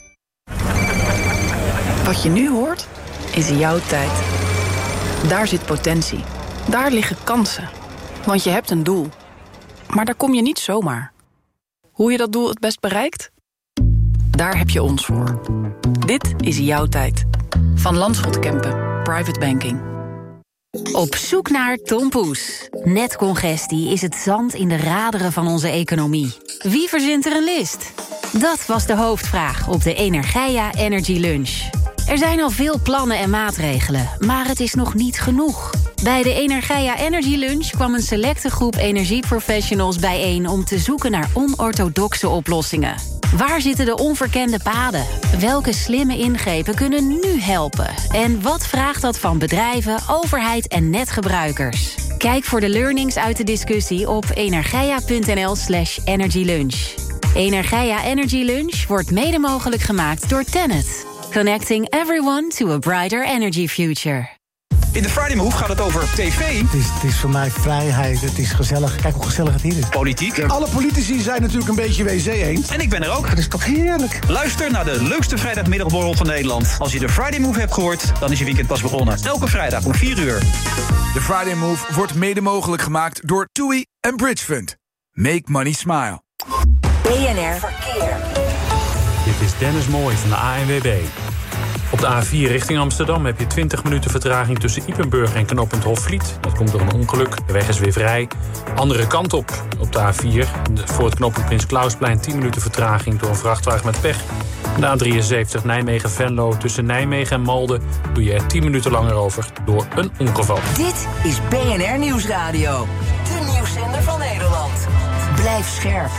Wat je nu hoort, is jouw tijd. Daar zit potentie. Daar liggen kansen. Want je hebt een doel. Maar daar kom je niet zomaar. Hoe je dat doel het best bereikt? Daar heb je ons voor. Dit is jouw tijd. Van Landschot Kempen. Private Banking. Op zoek naar Tom Poes. Netcongestie is het zand in de raderen van onze economie. Wie verzint er een list? Dat was de hoofdvraag op de Energeia Energy Lunch. Er zijn al veel plannen en maatregelen, maar het is nog niet genoeg. Bij de Energeia Energy Lunch kwam een selecte groep energieprofessionals bijeen om te zoeken naar onorthodoxe oplossingen. Waar zitten de onverkende paden? Welke slimme ingrepen kunnen nu helpen? En wat vraagt dat van bedrijven, overheid en netgebruikers? Kijk voor de learnings uit de discussie op energeia.nl/energylunch. Energeia Energy Lunch wordt mede mogelijk gemaakt door TenneT. Connecting everyone to a brighter energy future. In de Friday Move gaat het over tv. Het is voor mij vrijheid, het is gezellig. Kijk hoe gezellig het hier is. Politiek. Alle politici zijn natuurlijk een beetje WC eens. En ik ben er ook. Dat is toch heerlijk. Luister naar de leukste vrijdagmiddagborrel van Nederland. Als je de Friday Move hebt gehoord, dan is je weekend pas begonnen. Elke vrijdag om 4 uur. De Friday Move wordt mede mogelijk gemaakt door TUI en Bridge Fund. Make money smile. BNR Verkeer. Dit is Dennis Mooij van de ANWB. Op de A4 richting Amsterdam heb je 20 minuten vertraging tussen Ypenburg en knooppunt Hofvliet. Dat komt door een ongeluk. De weg is weer vrij. Andere kant op de A4. Voor het knooppunt Prins Klausplein 10 minuten vertraging door een vrachtwagen met pech. De A73 Nijmegen-Venlo tussen Nijmegen en Malden doe je er 10 minuten langer over door een ongeval. Dit is BNR Nieuwsradio. De nieuwszender van Nederland. Blijf scherp.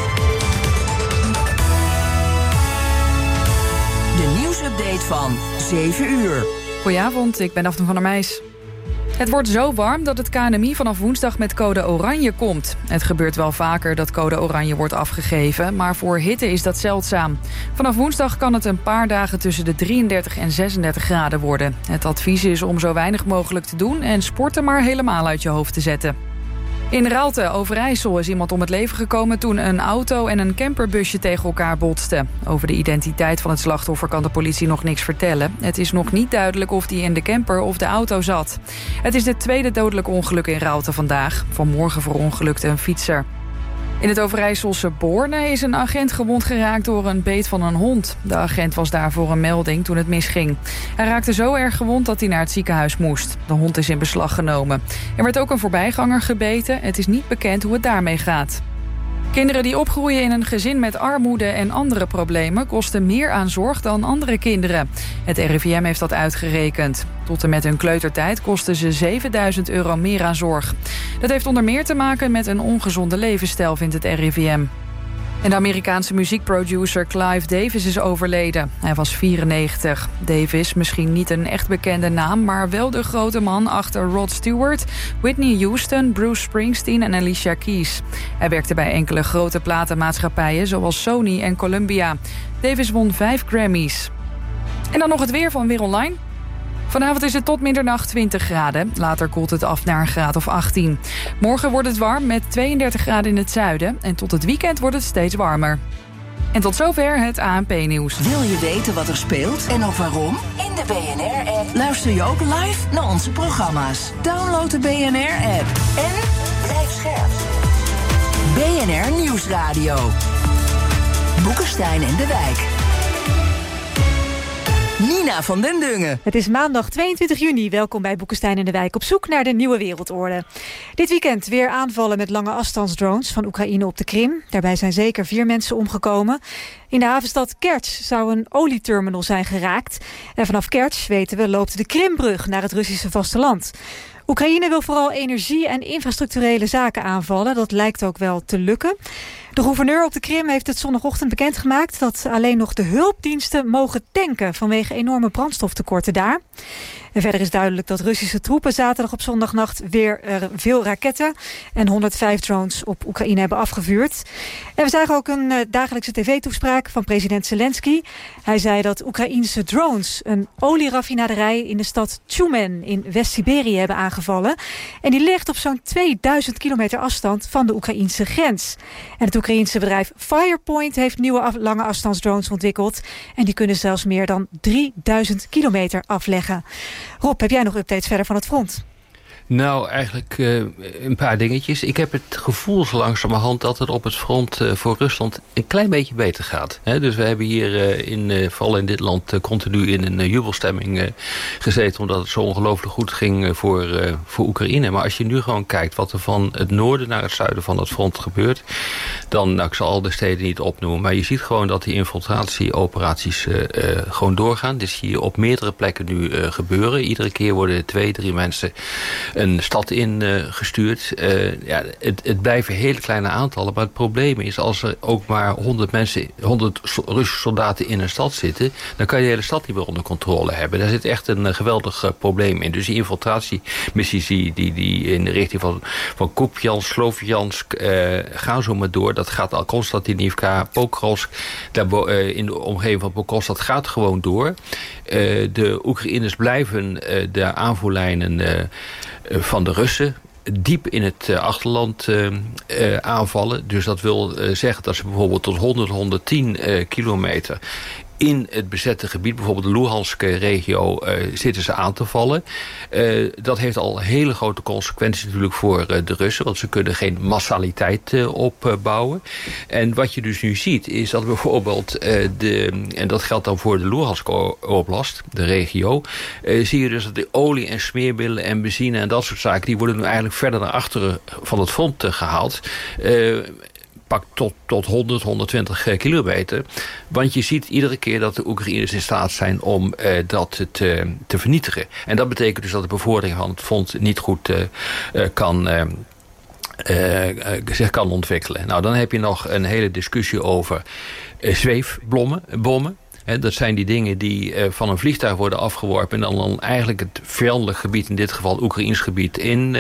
De nieuwsupdate van 7 uur. Goedenavond, ik ben Daphne van der Meijs. Het wordt zo warm dat het KNMI vanaf woensdag met code oranje komt. Het gebeurt wel vaker dat code oranje wordt afgegeven, maar voor hitte is dat zeldzaam. Vanaf woensdag kan het een paar dagen tussen de 33 en 36 graden worden. Het advies is om zo weinig mogelijk te doen en sporten maar helemaal uit je hoofd te zetten. In Raalte, Overijssel, is iemand om het leven gekomen toen een auto en een camperbusje tegen elkaar botsten. Over de identiteit van het slachtoffer kan de politie nog niks vertellen. Het is nog niet duidelijk of die in de camper of de auto zat. Het is het tweede dodelijke ongeluk in Raalte vandaag. Vanmorgen verongelukte een fietser. In het Overijsselse Borne is een agent gewond geraakt door een beet van een hond. De agent was daar voor een melding toen het misging. Hij raakte zo erg gewond dat hij naar het ziekenhuis moest. De hond is in beslag genomen. Er werd ook een voorbijganger gebeten. Het is niet bekend hoe het daarmee gaat. Kinderen die opgroeien in een gezin met armoede en andere problemen kosten meer aan zorg dan andere kinderen. Het RIVM heeft dat uitgerekend. Tot en met hun kleutertijd kosten ze €7.000 meer aan zorg. Dat heeft onder meer te maken met een ongezonde levensstijl, vindt het RIVM. En de Amerikaanse muziekproducer Clive Davis is overleden. Hij was 94. Davis, misschien niet een echt bekende naam, maar wel de grote man achter Rod Stewart, Whitney Houston, Bruce Springsteen en Alicia Keys. Hij werkte bij enkele grote platenmaatschappijen zoals Sony en Columbia. Davis won 5 Grammys. En dan nog het weer van Weer Online. Vanavond is het tot middernacht 20 graden. Later koelt het af naar een graad of 18. Morgen wordt het warm met 32 graden in het zuiden. En tot het weekend wordt het steeds warmer. En tot zover het ANP-nieuws. Wil je weten wat er speelt en ook waarom? In de BNR-app luister je ook live naar onze programma's. Download de BNR-app en blijf scherp. BNR Nieuwsradio. Boekenstein en de Wijk. Nina van den Dungen. Het is maandag 22 juni. Welkom bij Boekenstein en de Wijk op zoek naar de nieuwe wereldorde. Dit weekend weer aanvallen met lange afstandsdrones van Oekraïne op de Krim. Daarbij zijn zeker 4 mensen omgekomen. In de havenstad Kerch zou een olieterminal zijn geraakt. En vanaf Kerch, weten we, loopt de Krimbrug naar het Russische vasteland. Oekraïne wil vooral energie- en infrastructurele zaken aanvallen. Dat lijkt ook wel te lukken. De gouverneur op de Krim heeft het zondagochtend bekendgemaakt dat alleen nog de hulpdiensten mogen tanken vanwege enorme brandstoftekorten daar. En verder is duidelijk dat Russische troepen zaterdag op zondagnacht weer veel raketten en 105 drones op Oekraïne hebben afgevuurd. En we zagen ook een dagelijkse tv-toespraak van president Zelensky. Hij zei dat Oekraïense drones een olieraffinaderij in de stad Tjumen in West-Siberië hebben aangevallen. En die ligt op zo'n 2000 kilometer afstand van de Oekraïense grens. En het Oekraïense bedrijf Firepoint heeft nieuwe lange afstandsdrones ontwikkeld. En die kunnen zelfs meer dan 3000 kilometer afleggen. Rob, heb jij nog updates verder van het front? Nou, eigenlijk een paar dingetjes. Ik heb het gevoel zo langzamerhand dat het op het front voor Rusland een klein beetje beter gaat. Dus we hebben hier vooral in dit land continu in een jubelstemming gezeten, omdat het zo ongelooflijk goed ging voor Oekraïne. Maar als je nu gewoon kijkt wat er van het noorden naar het zuiden van het front gebeurt, dan, nou, ik zal al de steden niet opnoemen, maar je ziet gewoon dat die infiltratieoperaties gewoon doorgaan. Dit zie je op meerdere plekken nu gebeuren. Iedere keer worden 2-3 mensen een stad in gestuurd. Het blijven hele kleine aantallen. Maar het probleem is, als er ook maar 100 Russische soldaten in een stad zitten, dan kan je de hele stad niet meer onder controle hebben. Daar zit echt een geweldig probleem in. Dus die infiltratiemissies die in de richting van Kupiansk, Sloviansk gaan zo maar door. Dat gaat al Konstantinivka, Pokrovsk, in de omgeving van Pokrovsk, dat gaat gewoon door. De Oekraïners blijven de aanvoerlijnen van de Russen diep in het achterland aanvallen. Dus dat wil zeggen dat ze bijvoorbeeld tot 110 kilometer in het bezette gebied, bijvoorbeeld de Luhansk-regio, zitten ze aan te vallen. Dat heeft al hele grote consequenties natuurlijk voor de Russen, want ze kunnen geen massaliteit opbouwen. En wat je dus nu ziet, is dat bijvoorbeeld, en dat geldt dan voor de Luhansk-oblast, de regio, zie je dus dat de olie en smeermiddelen en benzine en dat soort zaken, die worden nu eigenlijk verder naar achteren van het front gehaald. Pak tot 100, 120 kilometer. Want je ziet iedere keer dat de Oekraïners in staat zijn om dat te vernietigen. En dat betekent dus dat de bevordering van het front niet goed zich kan ontwikkelen. Nou, dan heb je nog een hele discussie over zweefbommen. Dat zijn die dingen die van een vliegtuig worden afgeworpen en dan eigenlijk het vijandelijk gebied, in dit geval Oekraïns gebied,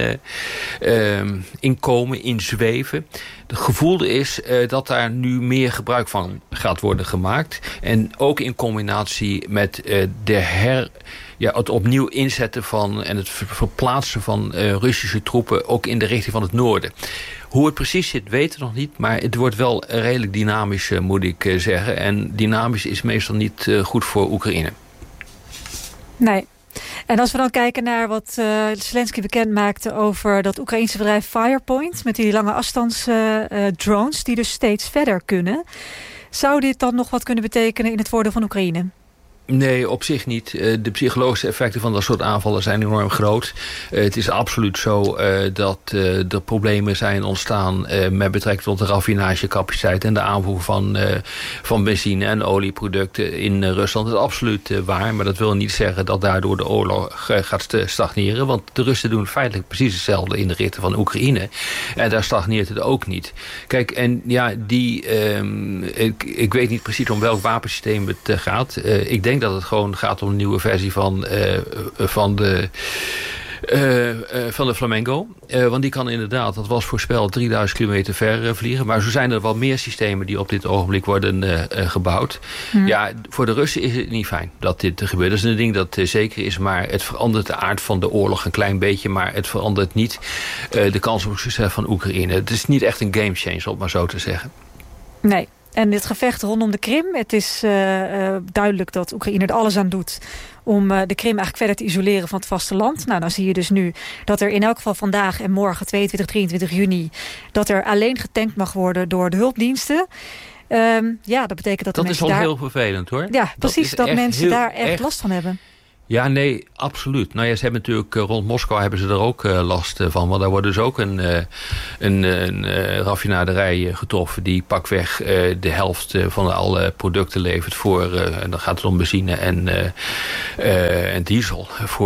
inkomen, inzweven. Het gevoel is dat daar nu meer gebruik van gaat worden gemaakt. En ook in combinatie met het opnieuw inzetten van en het verplaatsen van Russische troepen ook in de richting van het noorden. Hoe het precies zit, weten we nog niet. Maar het wordt wel redelijk dynamisch, moet ik zeggen. En dynamisch is meestal niet goed voor Oekraïne. Nee. En als we dan kijken naar wat Zelensky bekend maakte over dat Oekraïense bedrijf Firepoint, met die lange afstandsdrones die dus steeds verder kunnen. Zou dit dan nog wat kunnen betekenen in het voordeel van Oekraïne? Nee, op zich niet. De psychologische effecten van dat soort aanvallen zijn enorm groot. Het is absoluut zo dat er problemen zijn ontstaan met betrekking tot de raffinagecapaciteit en de aanvoer van benzine en olieproducten in Rusland. Dat is absoluut waar, maar dat wil niet zeggen dat daardoor de oorlog gaat stagneren. Want de Russen doen feitelijk precies hetzelfde in de richting van Oekraïne. En daar stagneert het ook niet. Kijk, en ja, ik weet niet precies om welk wapensysteem het gaat. Ik denk dat het gewoon gaat om een nieuwe versie van de Van de Flamengo. Want die kan inderdaad, dat was voorspeld, 3000 kilometer ver vliegen. Maar zo zijn er wel meer systemen die op dit ogenblik worden gebouwd. Ja, voor de Russen is het niet fijn dat dit gebeurt. Dat is een ding dat zeker is, maar het verandert de aard van de oorlog een klein beetje. Maar het verandert niet de kans op succes van Oekraïne. Het is niet echt een gamechanger, om maar zo te zeggen. Nee. En dit gevecht rondom de Krim, het is duidelijk dat Oekraïne er alles aan doet om de Krim eigenlijk verder te isoleren van het vasteland. Nou, dan zie je dus nu dat er in elk geval vandaag en morgen, 22, 23 juni... dat er alleen getankt mag worden door de hulpdiensten. Ja, dat betekent dat de mensen daar... Dat is al heel vervelend, hoor. Ja, precies, dat mensen daar echt last van hebben. Ja, nee, absoluut. Nou ja, ze hebben natuurlijk rond Moskou hebben ze er ook last van. Want daar wordt dus ook een raffinaderij getroffen die pakweg de helft van alle producten levert voor, en dan gaat het om benzine en diesel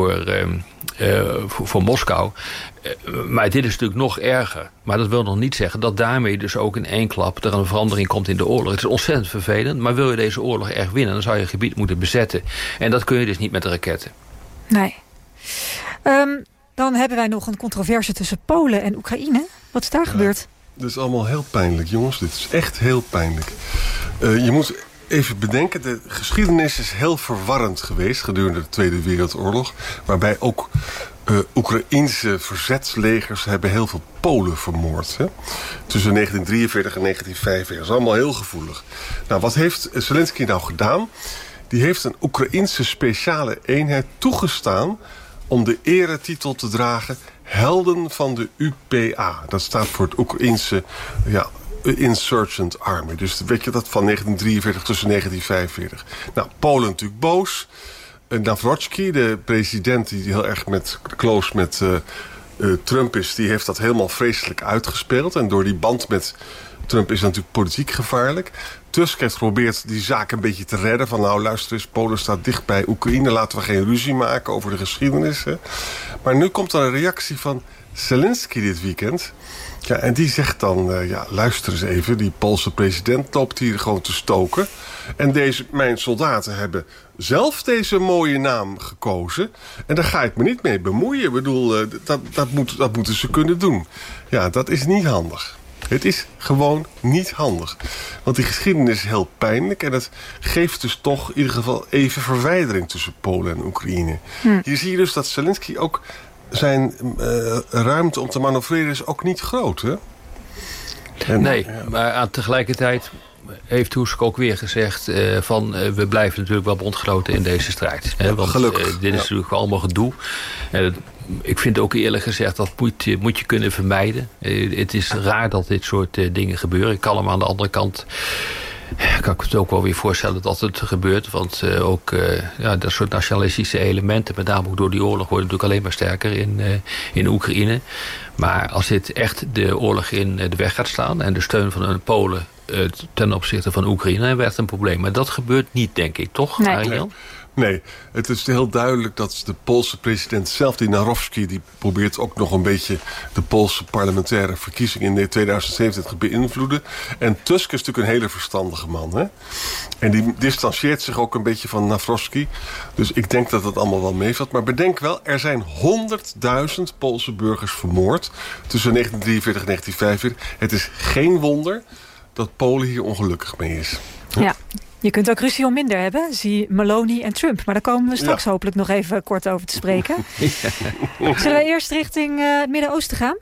voor Moskou. Maar dit is natuurlijk nog erger. Maar dat wil nog niet zeggen dat daarmee dus ook in één klap er een verandering komt in de oorlog. Het is ontzettend vervelend, maar wil je deze oorlog echt winnen, dan zou je het gebied moeten bezetten. En dat kun je dus niet met de raketten. Nee. Dan hebben wij nog een controverse tussen Polen en Oekraïne. Wat is daar gebeurd? Dit is allemaal heel pijnlijk, jongens. Dit is echt heel pijnlijk. Je moet even bedenken, de geschiedenis is heel verwarrend geweest gedurende de Tweede Wereldoorlog. Waarbij ook Oekraïense verzetslegers hebben heel veel Polen vermoord. Hè? Tussen 1943 en 1945. Dat is allemaal heel gevoelig. Nou, wat heeft Zelensky nou gedaan? Die heeft een Oekraïense speciale eenheid toegestaan om de eretitel te dragen Helden van de UPA. Dat staat voor het Oekraïense Insurgent Army. Dus weet je dat van 1943 tussen 1945. Nou, Polen natuurlijk boos. Nawrocki, de president die heel erg close met Trump is, die heeft dat helemaal vreselijk uitgespeeld. En door die band met Trump is dat natuurlijk politiek gevaarlijk. Tusk heeft geprobeerd die zaak een beetje te redden. Van nou, luister eens, Polen staat dicht bij Oekraïne. Laten we geen ruzie maken over de geschiedenis. Hè. Maar nu komt er een reactie van Zelensky dit weekend. Ja, en die zegt dan, luister eens even, die Poolse president loopt hier gewoon te stoken. En mijn soldaten hebben zelf deze mooie naam gekozen. En daar ga ik me niet mee bemoeien. Ik bedoel, dat moeten ze kunnen doen. Ja, dat is niet handig. Het is gewoon niet handig. Want die geschiedenis is heel pijnlijk. En het geeft dus toch in ieder geval even verwijdering tussen Polen en Oekraïne. Hier zie je dus dat Zelensky ook zijn ruimte om te manoeuvreren is ook niet groot, hè? Maar tegelijkertijd heeft Tusk ook weer gezegd we blijven natuurlijk wel bondgenoten in deze strijd. Hè? Want dit is natuurlijk allemaal gedoe. Ik vind ook eerlijk gezegd, dat moet je kunnen vermijden. Het is raar dat dit soort dingen gebeuren. Ik kan hem aan de andere kant kan ik het ook wel weer voorstellen dat het gebeurt. Want ook dat soort nationalistische elementen, met name ook door die oorlog, worden natuurlijk alleen maar sterker in Oekraïne. Maar als dit echt de oorlog in de weg gaat staan en de steun van de Polen ten opzichte van Oekraïne, dan werd een probleem. Maar dat gebeurt niet, denk ik, toch, Arjan? Nee, het is heel duidelijk dat de Poolse president zelf, die Nawrocki, die probeert ook nog een beetje de Poolse parlementaire verkiezingen in 2027 te beïnvloeden. En Tusk is natuurlijk een hele verstandige man, hè? En die distancieert zich ook een beetje van Nawrocki. Dus ik denk dat het allemaal wel meevalt. Maar bedenk wel, er zijn 100.000 Poolse burgers vermoord tussen 1943 en 1945. Het is geen wonder dat Polen hier ongelukkig mee is. Ja. Je kunt ook ruzie om minder hebben. Zie Meloni en Trump. Maar daar komen we straks hopelijk nog even kort over te spreken. Zullen we eerst richting het Midden-Oosten gaan?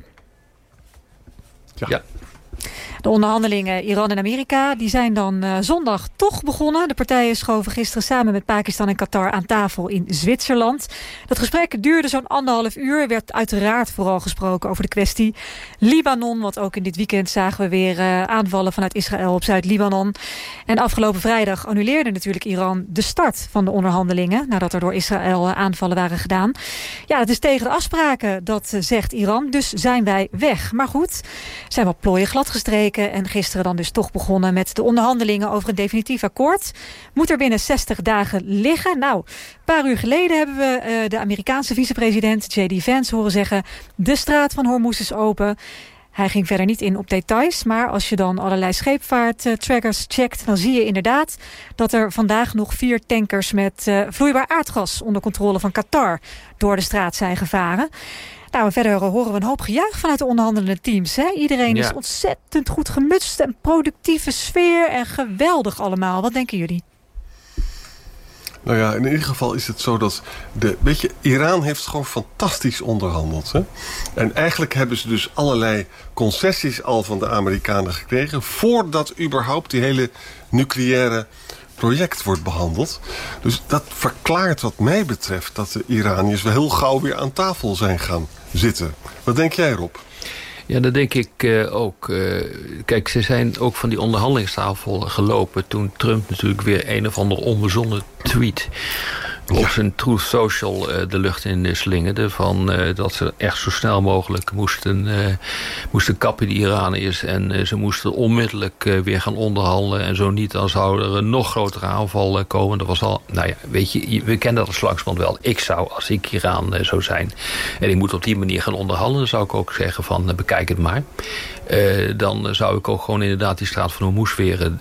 Ja. De onderhandelingen Iran en Amerika die zijn dan zondag toch begonnen. De partijen schoven gisteren samen met Pakistan en Qatar aan tafel in Zwitserland. Dat gesprek duurde zo'n 1,5 uur. Er werd uiteraard vooral gesproken over de kwestie Libanon. Want ook in dit weekend zagen we weer aanvallen vanuit Israël op Zuid-Libanon. En afgelopen vrijdag annuleerde natuurlijk Iran de start van de onderhandelingen, nadat er door Israël aanvallen waren gedaan. Ja, dat is tegen de afspraken, dat zegt Iran. Dus zijn wij weg. Maar goed, zijn wat plooien gladgestreken. En gisteren dan dus toch begonnen met de onderhandelingen over een definitief akkoord. Moet er binnen 60 dagen liggen. Nou, een paar uur geleden hebben we de Amerikaanse vicepresident J.D. Vance horen zeggen: de straat van Hormuz is open. Hij ging verder niet in op details, maar als je dan allerlei scheepvaarttrackers checkt, dan zie je inderdaad dat er vandaag nog 4 tankers met vloeibaar aardgas onder controle van Qatar door de straat zijn gevaren. Nou, verder horen we een hoop gejuich vanuit de onderhandelende teams. Hè? Iedereen is ontzettend goed gemutst en productieve sfeer en geweldig allemaal. Wat denken jullie? Nou ja, in ieder geval is het zo dat... Iran heeft gewoon fantastisch onderhandeld. Hè? En eigenlijk hebben ze dus allerlei concessies al van de Amerikanen gekregen... voordat überhaupt die hele nucleaire project wordt behandeld. Dus dat verklaart wat mij betreft... dat de Iraniërs wel heel gauw weer aan tafel zijn gaan zitten. Wat denk jij, Rob? Ja, dat denk ik ook. Kijk, ze zijn ook van die onderhandelingstafel gelopen... toen Trump natuurlijk weer een of ander onbezonnen tweet... op zijn Truth Social de lucht in slingerde... van dat ze echt zo snel mogelijk moesten kappen, die Iraniërs... en ze moesten onmiddellijk weer gaan onderhandelen... en zo niet, dan zou er een nog grotere aanval komen. Dat was al, nou ja, weet je, we kennen dat als slagsband wel. Ik zou, als ik Iran zou zijn... en ik moet op die manier gaan onderhandelen... dan zou ik ook zeggen van, bekijk het maar. Dan zou ik ook gewoon inderdaad die straat van Hormuz weer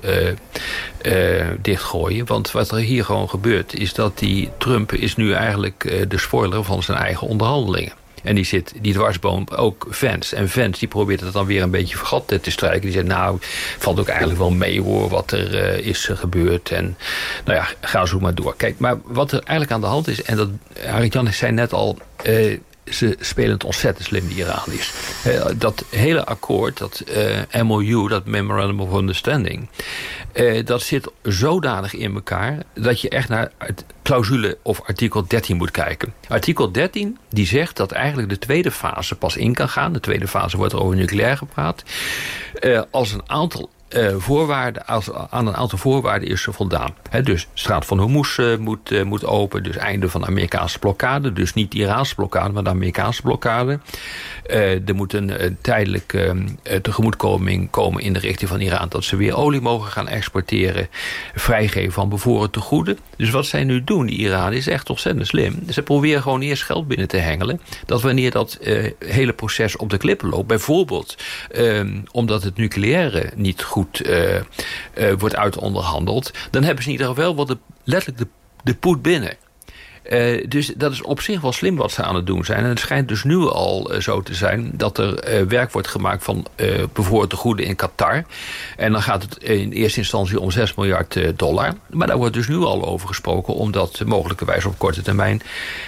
dichtgooien. Want wat er hier gewoon gebeurt... is dat die Trump is nu eigenlijk de spoiler van zijn eigen onderhandelingen. En die dwarsboom ook Vance. En Vance die probeert het dan weer een beetje vergat te strijken. Die zegt, nou, valt ook eigenlijk wel mee hoor wat er is gebeurd. En nou ja, ga zo maar door. Kijk, maar wat er eigenlijk aan de hand is... en dat Arjan zei net al... ze spelen het ontzettend slim, die Iraniërs. Dat hele akkoord, dat MOU, dat Memorandum of Understanding... dat zit zodanig in elkaar... dat je echt naar het clausule of artikel 13 moet kijken. Artikel 13 die zegt dat eigenlijk de tweede fase pas in kan gaan. De tweede fase wordt er over nucleair gepraat. Als een aantal... aan een aantal voorwaarden is er voldaan. Dus de straat van Hormuz moet open. Dus einde van de Amerikaanse blokkade. Dus niet de Iraanse blokkade, maar de Amerikaanse blokkade. Er moet een tijdelijke tegemoetkoming komen in de richting van Iran... dat ze weer olie mogen gaan exporteren. Vrijgeven van bevoren tegoeden. Dus wat zij nu doen, die Iran, is echt ontzettend slim. Ze proberen gewoon eerst geld binnen te hengelen. Dat wanneer dat hele proces op de klippen loopt... bijvoorbeeld omdat het nucleaire niet goed wordt uitonderhandeld... dan hebben ze in ieder geval wel letterlijk de poet binnen. Dus dat is op zich wel slim wat ze aan het doen zijn. En het schijnt dus nu al zo te zijn... dat er werk wordt gemaakt van bevoren tegoeden in Qatar. En dan gaat het in eerste instantie om $6 miljard. Maar daar wordt dus nu al over gesproken... om dat mogelijkerwijs op korte termijn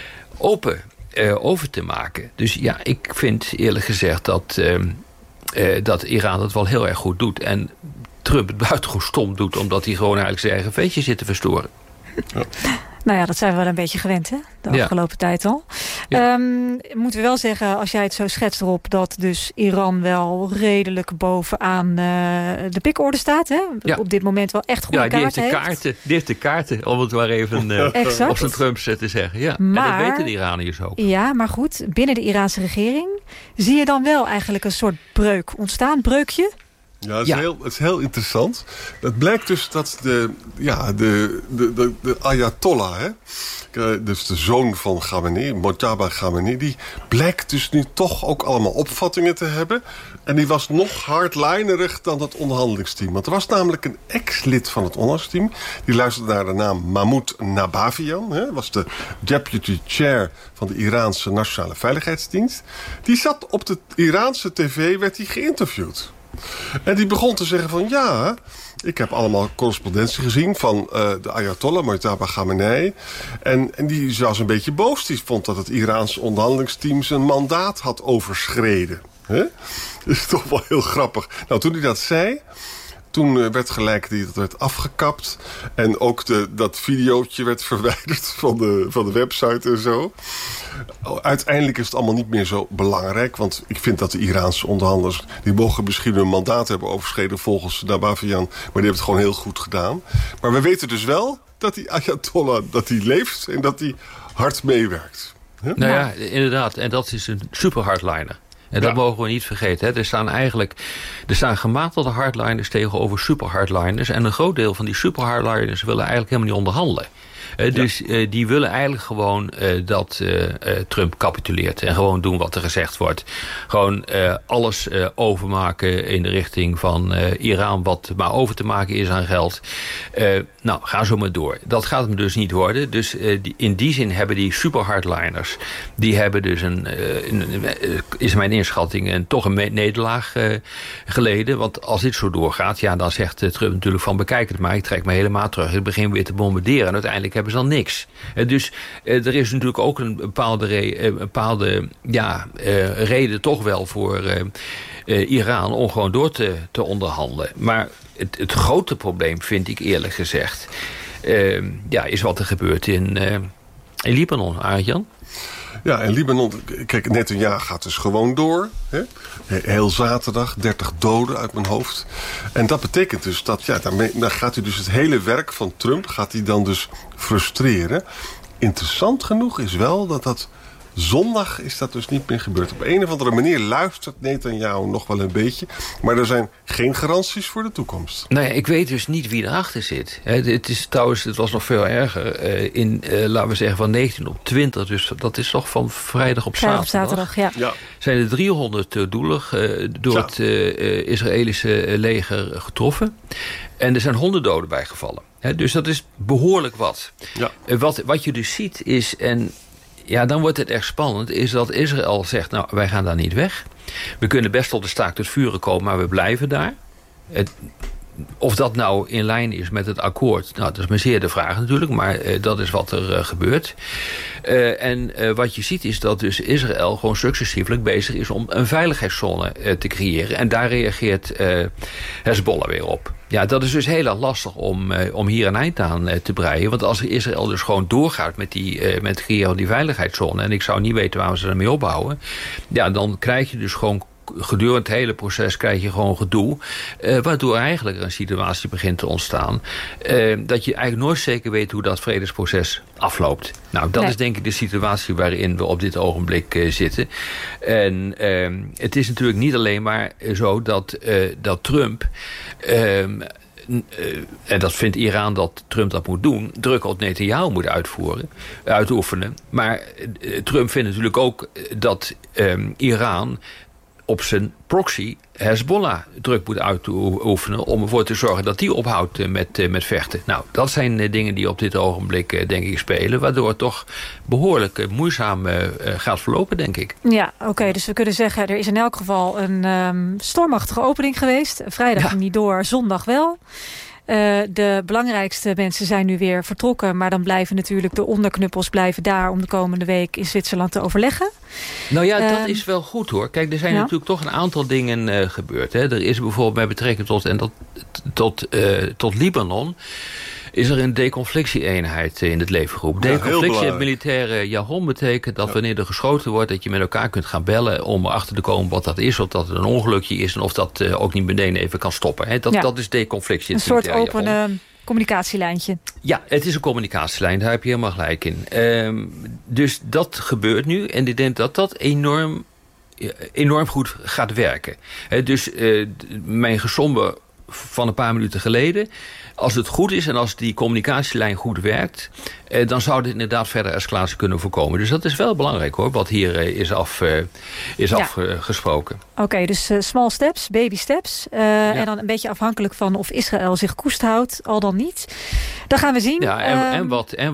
over te maken. Dus ja, ik vind eerlijk gezegd dat Iran het wel heel erg goed doet. En Trump het buitengewoon stom doet... omdat hij gewoon eigenlijk zijn eigen veetje zit te verstoren. Ja. Nou ja, dat zijn we wel een beetje gewend, hè? De afgelopen tijd al. Ja. Moeten we wel zeggen, als jij het zo schetst erop... dat dus Iran wel redelijk bovenaan de pikorde staat, hè? Ja. Op dit moment wel echt goede kaarten heeft. Die heeft de kaarten, om het maar even op zijn Trumps te zeggen. Ja. Maar, en dat weten de Iraniërs ook. Ja, maar goed, binnen de Iraanse regering... zie je dan wel eigenlijk een soort breuk ontstaan, breukje... Ja, het is heel interessant. Het blijkt dus dat de Ayatollah, dus de zoon van Khamenei, Mojtaba Khamenei... die blijkt dus nu toch ook allemaal opvattingen te hebben. En die was nog hardlinerig dan dat onderhandelingsteam. Want er was namelijk een ex-lid van het onderhandelingsteam... die luisterde naar de naam Mahmoud Nabavian. Was de deputy chair van de Iraanse Nationale Veiligheidsdienst. Die zat op de Iraanse tv, werd hij geïnterviewd. En die begon te zeggen van ja, ik heb allemaal correspondentie gezien van de Ayatollah, Mojtaba Khamenei. En die was een beetje boos. Die vond dat het Iraanse onderhandelingsteam zijn mandaat had overschreden. Dat is toch wel heel grappig. Nou, toen hij dat zei... Toen werd gelijk dat werd afgekapt. En ook dat videootje werd verwijderd van de website en zo. Uiteindelijk is het allemaal niet meer zo belangrijk. Want ik vind dat de Iraanse onderhandelaars... die mogen misschien hun mandaat hebben overschreden volgens Nabavian. Maar die hebben het gewoon heel goed gedaan. Maar we weten dus wel dat die Ayatollah dat die leeft en dat die hard meewerkt. Huh? Nou ja, inderdaad. En dat is een super hardliner. En dat mogen we niet vergeten. Hè. Er staan gematigde hardliners tegenover super hardliners. En een groot deel van die super hardliners willen eigenlijk helemaal niet onderhandelen. Dus die willen eigenlijk gewoon dat Trump capituleert. En gewoon doen wat er gezegd wordt. Gewoon alles overmaken in de richting van Iran. Wat maar over te maken is aan geld. Ga zo maar door. Dat gaat hem dus niet worden. Dus in die zin hebben die super hardliners. Die hebben dus is mijn inschatting toch een nederlaag geleden. Want als dit zo doorgaat, dan zegt Trump natuurlijk van bekijk het maar. Ik trek me helemaal terug. Ik begin weer te bombarderen. En uiteindelijk hebben ze dan niks. Dus er is natuurlijk ook een bepaalde reden toch wel voor Iran om gewoon door te onderhandelen. Maar het grote probleem vind ik eerlijk gezegd is wat er gebeurt in Libanon, Arjan. Ja, en Libanon, kijk, Netanyahu gaat dus gewoon door. Hè? Heel zaterdag, 30 doden uit mijn hoofd. En dat betekent dus dat, dan gaat hij dus het hele werk van Trump gaat hij dan dus frustreren. Interessant genoeg is wel dat zondag is dat dus niet meer gebeurd. Op een of andere manier luistert Netanyahu nog wel een beetje. Maar er zijn geen garanties voor de toekomst. Ik weet dus niet wie erachter zit. Het was nog veel erger. Laten we zeggen van 19 op 20. Dus dat is toch van vrijdag op zaterdag. Ja. Zijn er 300 doelen door het Israëlische leger getroffen. En er zijn 100 doden bijgevallen. Dus dat is behoorlijk wat. Ja. Wat je dus ziet is... dan wordt het echt spannend, is dat Israël zegt, wij gaan daar niet weg. We kunnen best tot de staakt tot vuren komen, maar we blijven daar. Of dat nou in lijn is met het akkoord, dat is maar zeer de vraag natuurlijk, maar dat is wat er gebeurt. Wat je ziet is dat dus Israël gewoon successievelijk bezig is om een veiligheidszone te creëren. En daar reageert Hezbollah weer op. Ja, dat is dus heel lastig om hier een eind aan te breien. Want als Israël dus gewoon doorgaat met het creëren van die veiligheidszone, en ik zou niet weten waar ze ermee opbouwen, dan krijg je dus gewoon gedurende het hele proces krijg je gewoon gedoe. Waardoor eigenlijk een situatie begint te ontstaan. Dat je eigenlijk nooit zeker weet hoe dat vredesproces afloopt. Dat is denk ik de situatie waarin we op dit ogenblik zitten. En het is natuurlijk niet alleen maar zo dat Trump... en dat vindt Iran dat Trump dat moet doen, druk op Netanyahu moet uitoefenen. Maar Trump vindt natuurlijk ook dat Iran op zijn proxy Hezbollah druk moet uitoefenen om ervoor te zorgen dat die ophoudt met vechten. Dat zijn dingen die op dit ogenblik denk ik spelen, waardoor het toch behoorlijk moeizaam gaat verlopen, denk ik. Ja, oké, dus we kunnen zeggen, er is in elk geval een stormachtige opening geweest. Vrijdag niet door, zondag wel. De belangrijkste mensen zijn nu weer vertrokken, maar dan blijven natuurlijk de onderknuppels blijven daar om de komende week in Zwitserland te overleggen. Dat is wel goed hoor. Kijk, er zijn natuurlijk toch een aantal dingen gebeurd. Hè. Er is bijvoorbeeld bij betrekking tot Libanon is er een deconflictie-eenheid in het leven geroepen. Deconflictie, het militaire jargon, betekent dat wanneer er geschoten wordt, dat je met elkaar kunt gaan bellen om erachter te komen wat dat is, of dat het een ongelukje is en of dat ook niet meteen even kan stoppen. Hè. Dat is deconflictie. Een soort open communicatielijntje. Ja, het is een communicatielijn, daar heb je helemaal gelijk in. Dus dat gebeurt nu en ik denk dat dat enorm goed gaat werken. Dus mijn gesombe van een paar minuten geleden, als het goed is en als die communicatielijn goed werkt, dan zou dit inderdaad verder escalatie kunnen voorkomen. Dus dat is wel belangrijk hoor, wat hier is afgesproken. Oké, dus small steps, baby steps. En dan een beetje afhankelijk van of Israël zich koest houdt, al dan niet. Dat gaan we zien. Ja,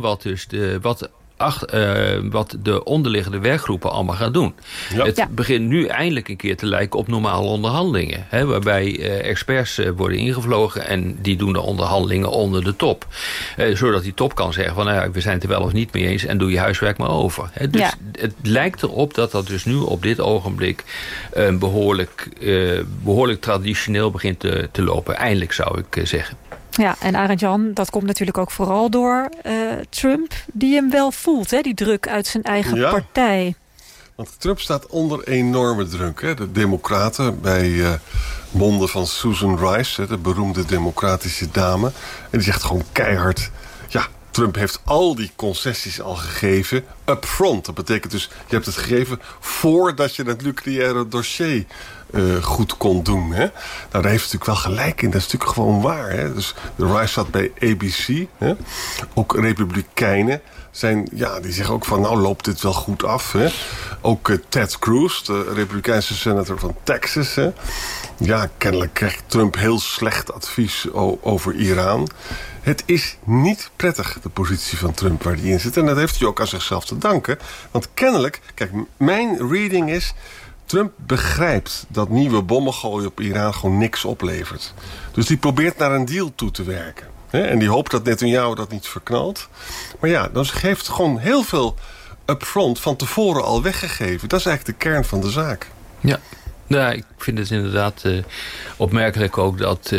wat de onderliggende werkgroepen allemaal gaan doen. Ja. Het begint nu eindelijk een keer te lijken op normale onderhandelingen. Hè, waarbij experts worden ingevlogen en die doen de onderhandelingen onder de top. Zodat die top kan zeggen van we zijn het er wel of niet mee eens en doe je huiswerk maar over. Hè. Dus het lijkt erop dat dat dus nu op dit ogenblik behoorlijk traditioneel begint te lopen. Eindelijk zou ik zeggen. Ja, en Arend-Jan, dat komt natuurlijk ook vooral door Trump, die hem wel voelt, hè, die druk uit zijn eigen partij. Want Trump staat onder enorme druk. Hè. De democraten bij monden van Susan Rice, de beroemde democratische dame. En die zegt gewoon keihard, Trump heeft al die concessies al gegeven upfront. Dat betekent dus, je hebt het gegeven voordat je het nucleaire dossier goed kon doen. Hè? Nou, daar heeft hij natuurlijk wel gelijk in. Dat is natuurlijk gewoon waar. Hè? Dus Rice zat bij ABC. Hè? Ook Republikeinen die zeggen ook van, nou loopt dit wel goed af. Hè? Ook Ted Cruz, de Republikeinse senator van Texas. Hè? Ja, kennelijk krijgt Trump heel slecht advies over Iran. Het is niet prettig, de positie van Trump waar hij in zit. En dat heeft hij ook aan zichzelf te danken. Want kennelijk, kijk, mijn reading is, Trump begrijpt dat nieuwe bommen gooien op Iran gewoon niks oplevert. Dus die probeert naar een deal toe te werken. En die hoopt dat Netanyahu dat niet verknalt. Maar ja, dan geeft gewoon heel veel upfront van tevoren al weggegeven. Dat is eigenlijk de kern van de zaak. Ja, nou, ik vind het inderdaad opmerkelijk ook dat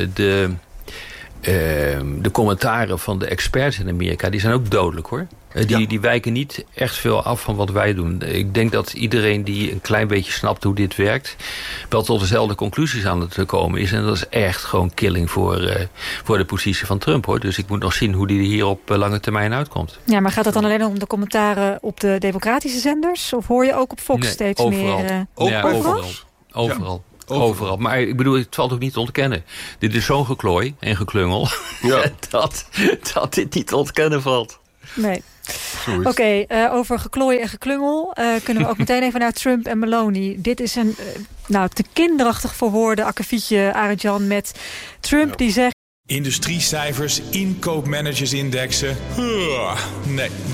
de commentaren van de experts in Amerika, die zijn ook dodelijk, hoor. Die wijken niet echt veel af van wat wij doen. Ik denk dat iedereen die een klein beetje snapt hoe dit werkt, wel tot dezelfde conclusies aan het komen is. En dat is echt gewoon killing voor de positie van Trump, hoor. Dus ik moet nog zien hoe die hier op lange termijn uitkomt. Ja, maar gaat het dan alleen om de commentaren op de democratische zenders? Of hoor je ook op Fox steeds overal. meer? Overal. Overal. Maar ik bedoel, het valt ook niet te ontkennen. Dit is zo'n geklooi en geklungel dat dit niet te ontkennen valt. Nee. Oké, over geklooi en geklungel kunnen we ook meteen even naar Trump en Meloni. Dit is een te kinderachtig voor woorden akkefietje, Arend-Jan, met Trump die zegt: Industriecijfers, inkoopmanagersindexen. Nee.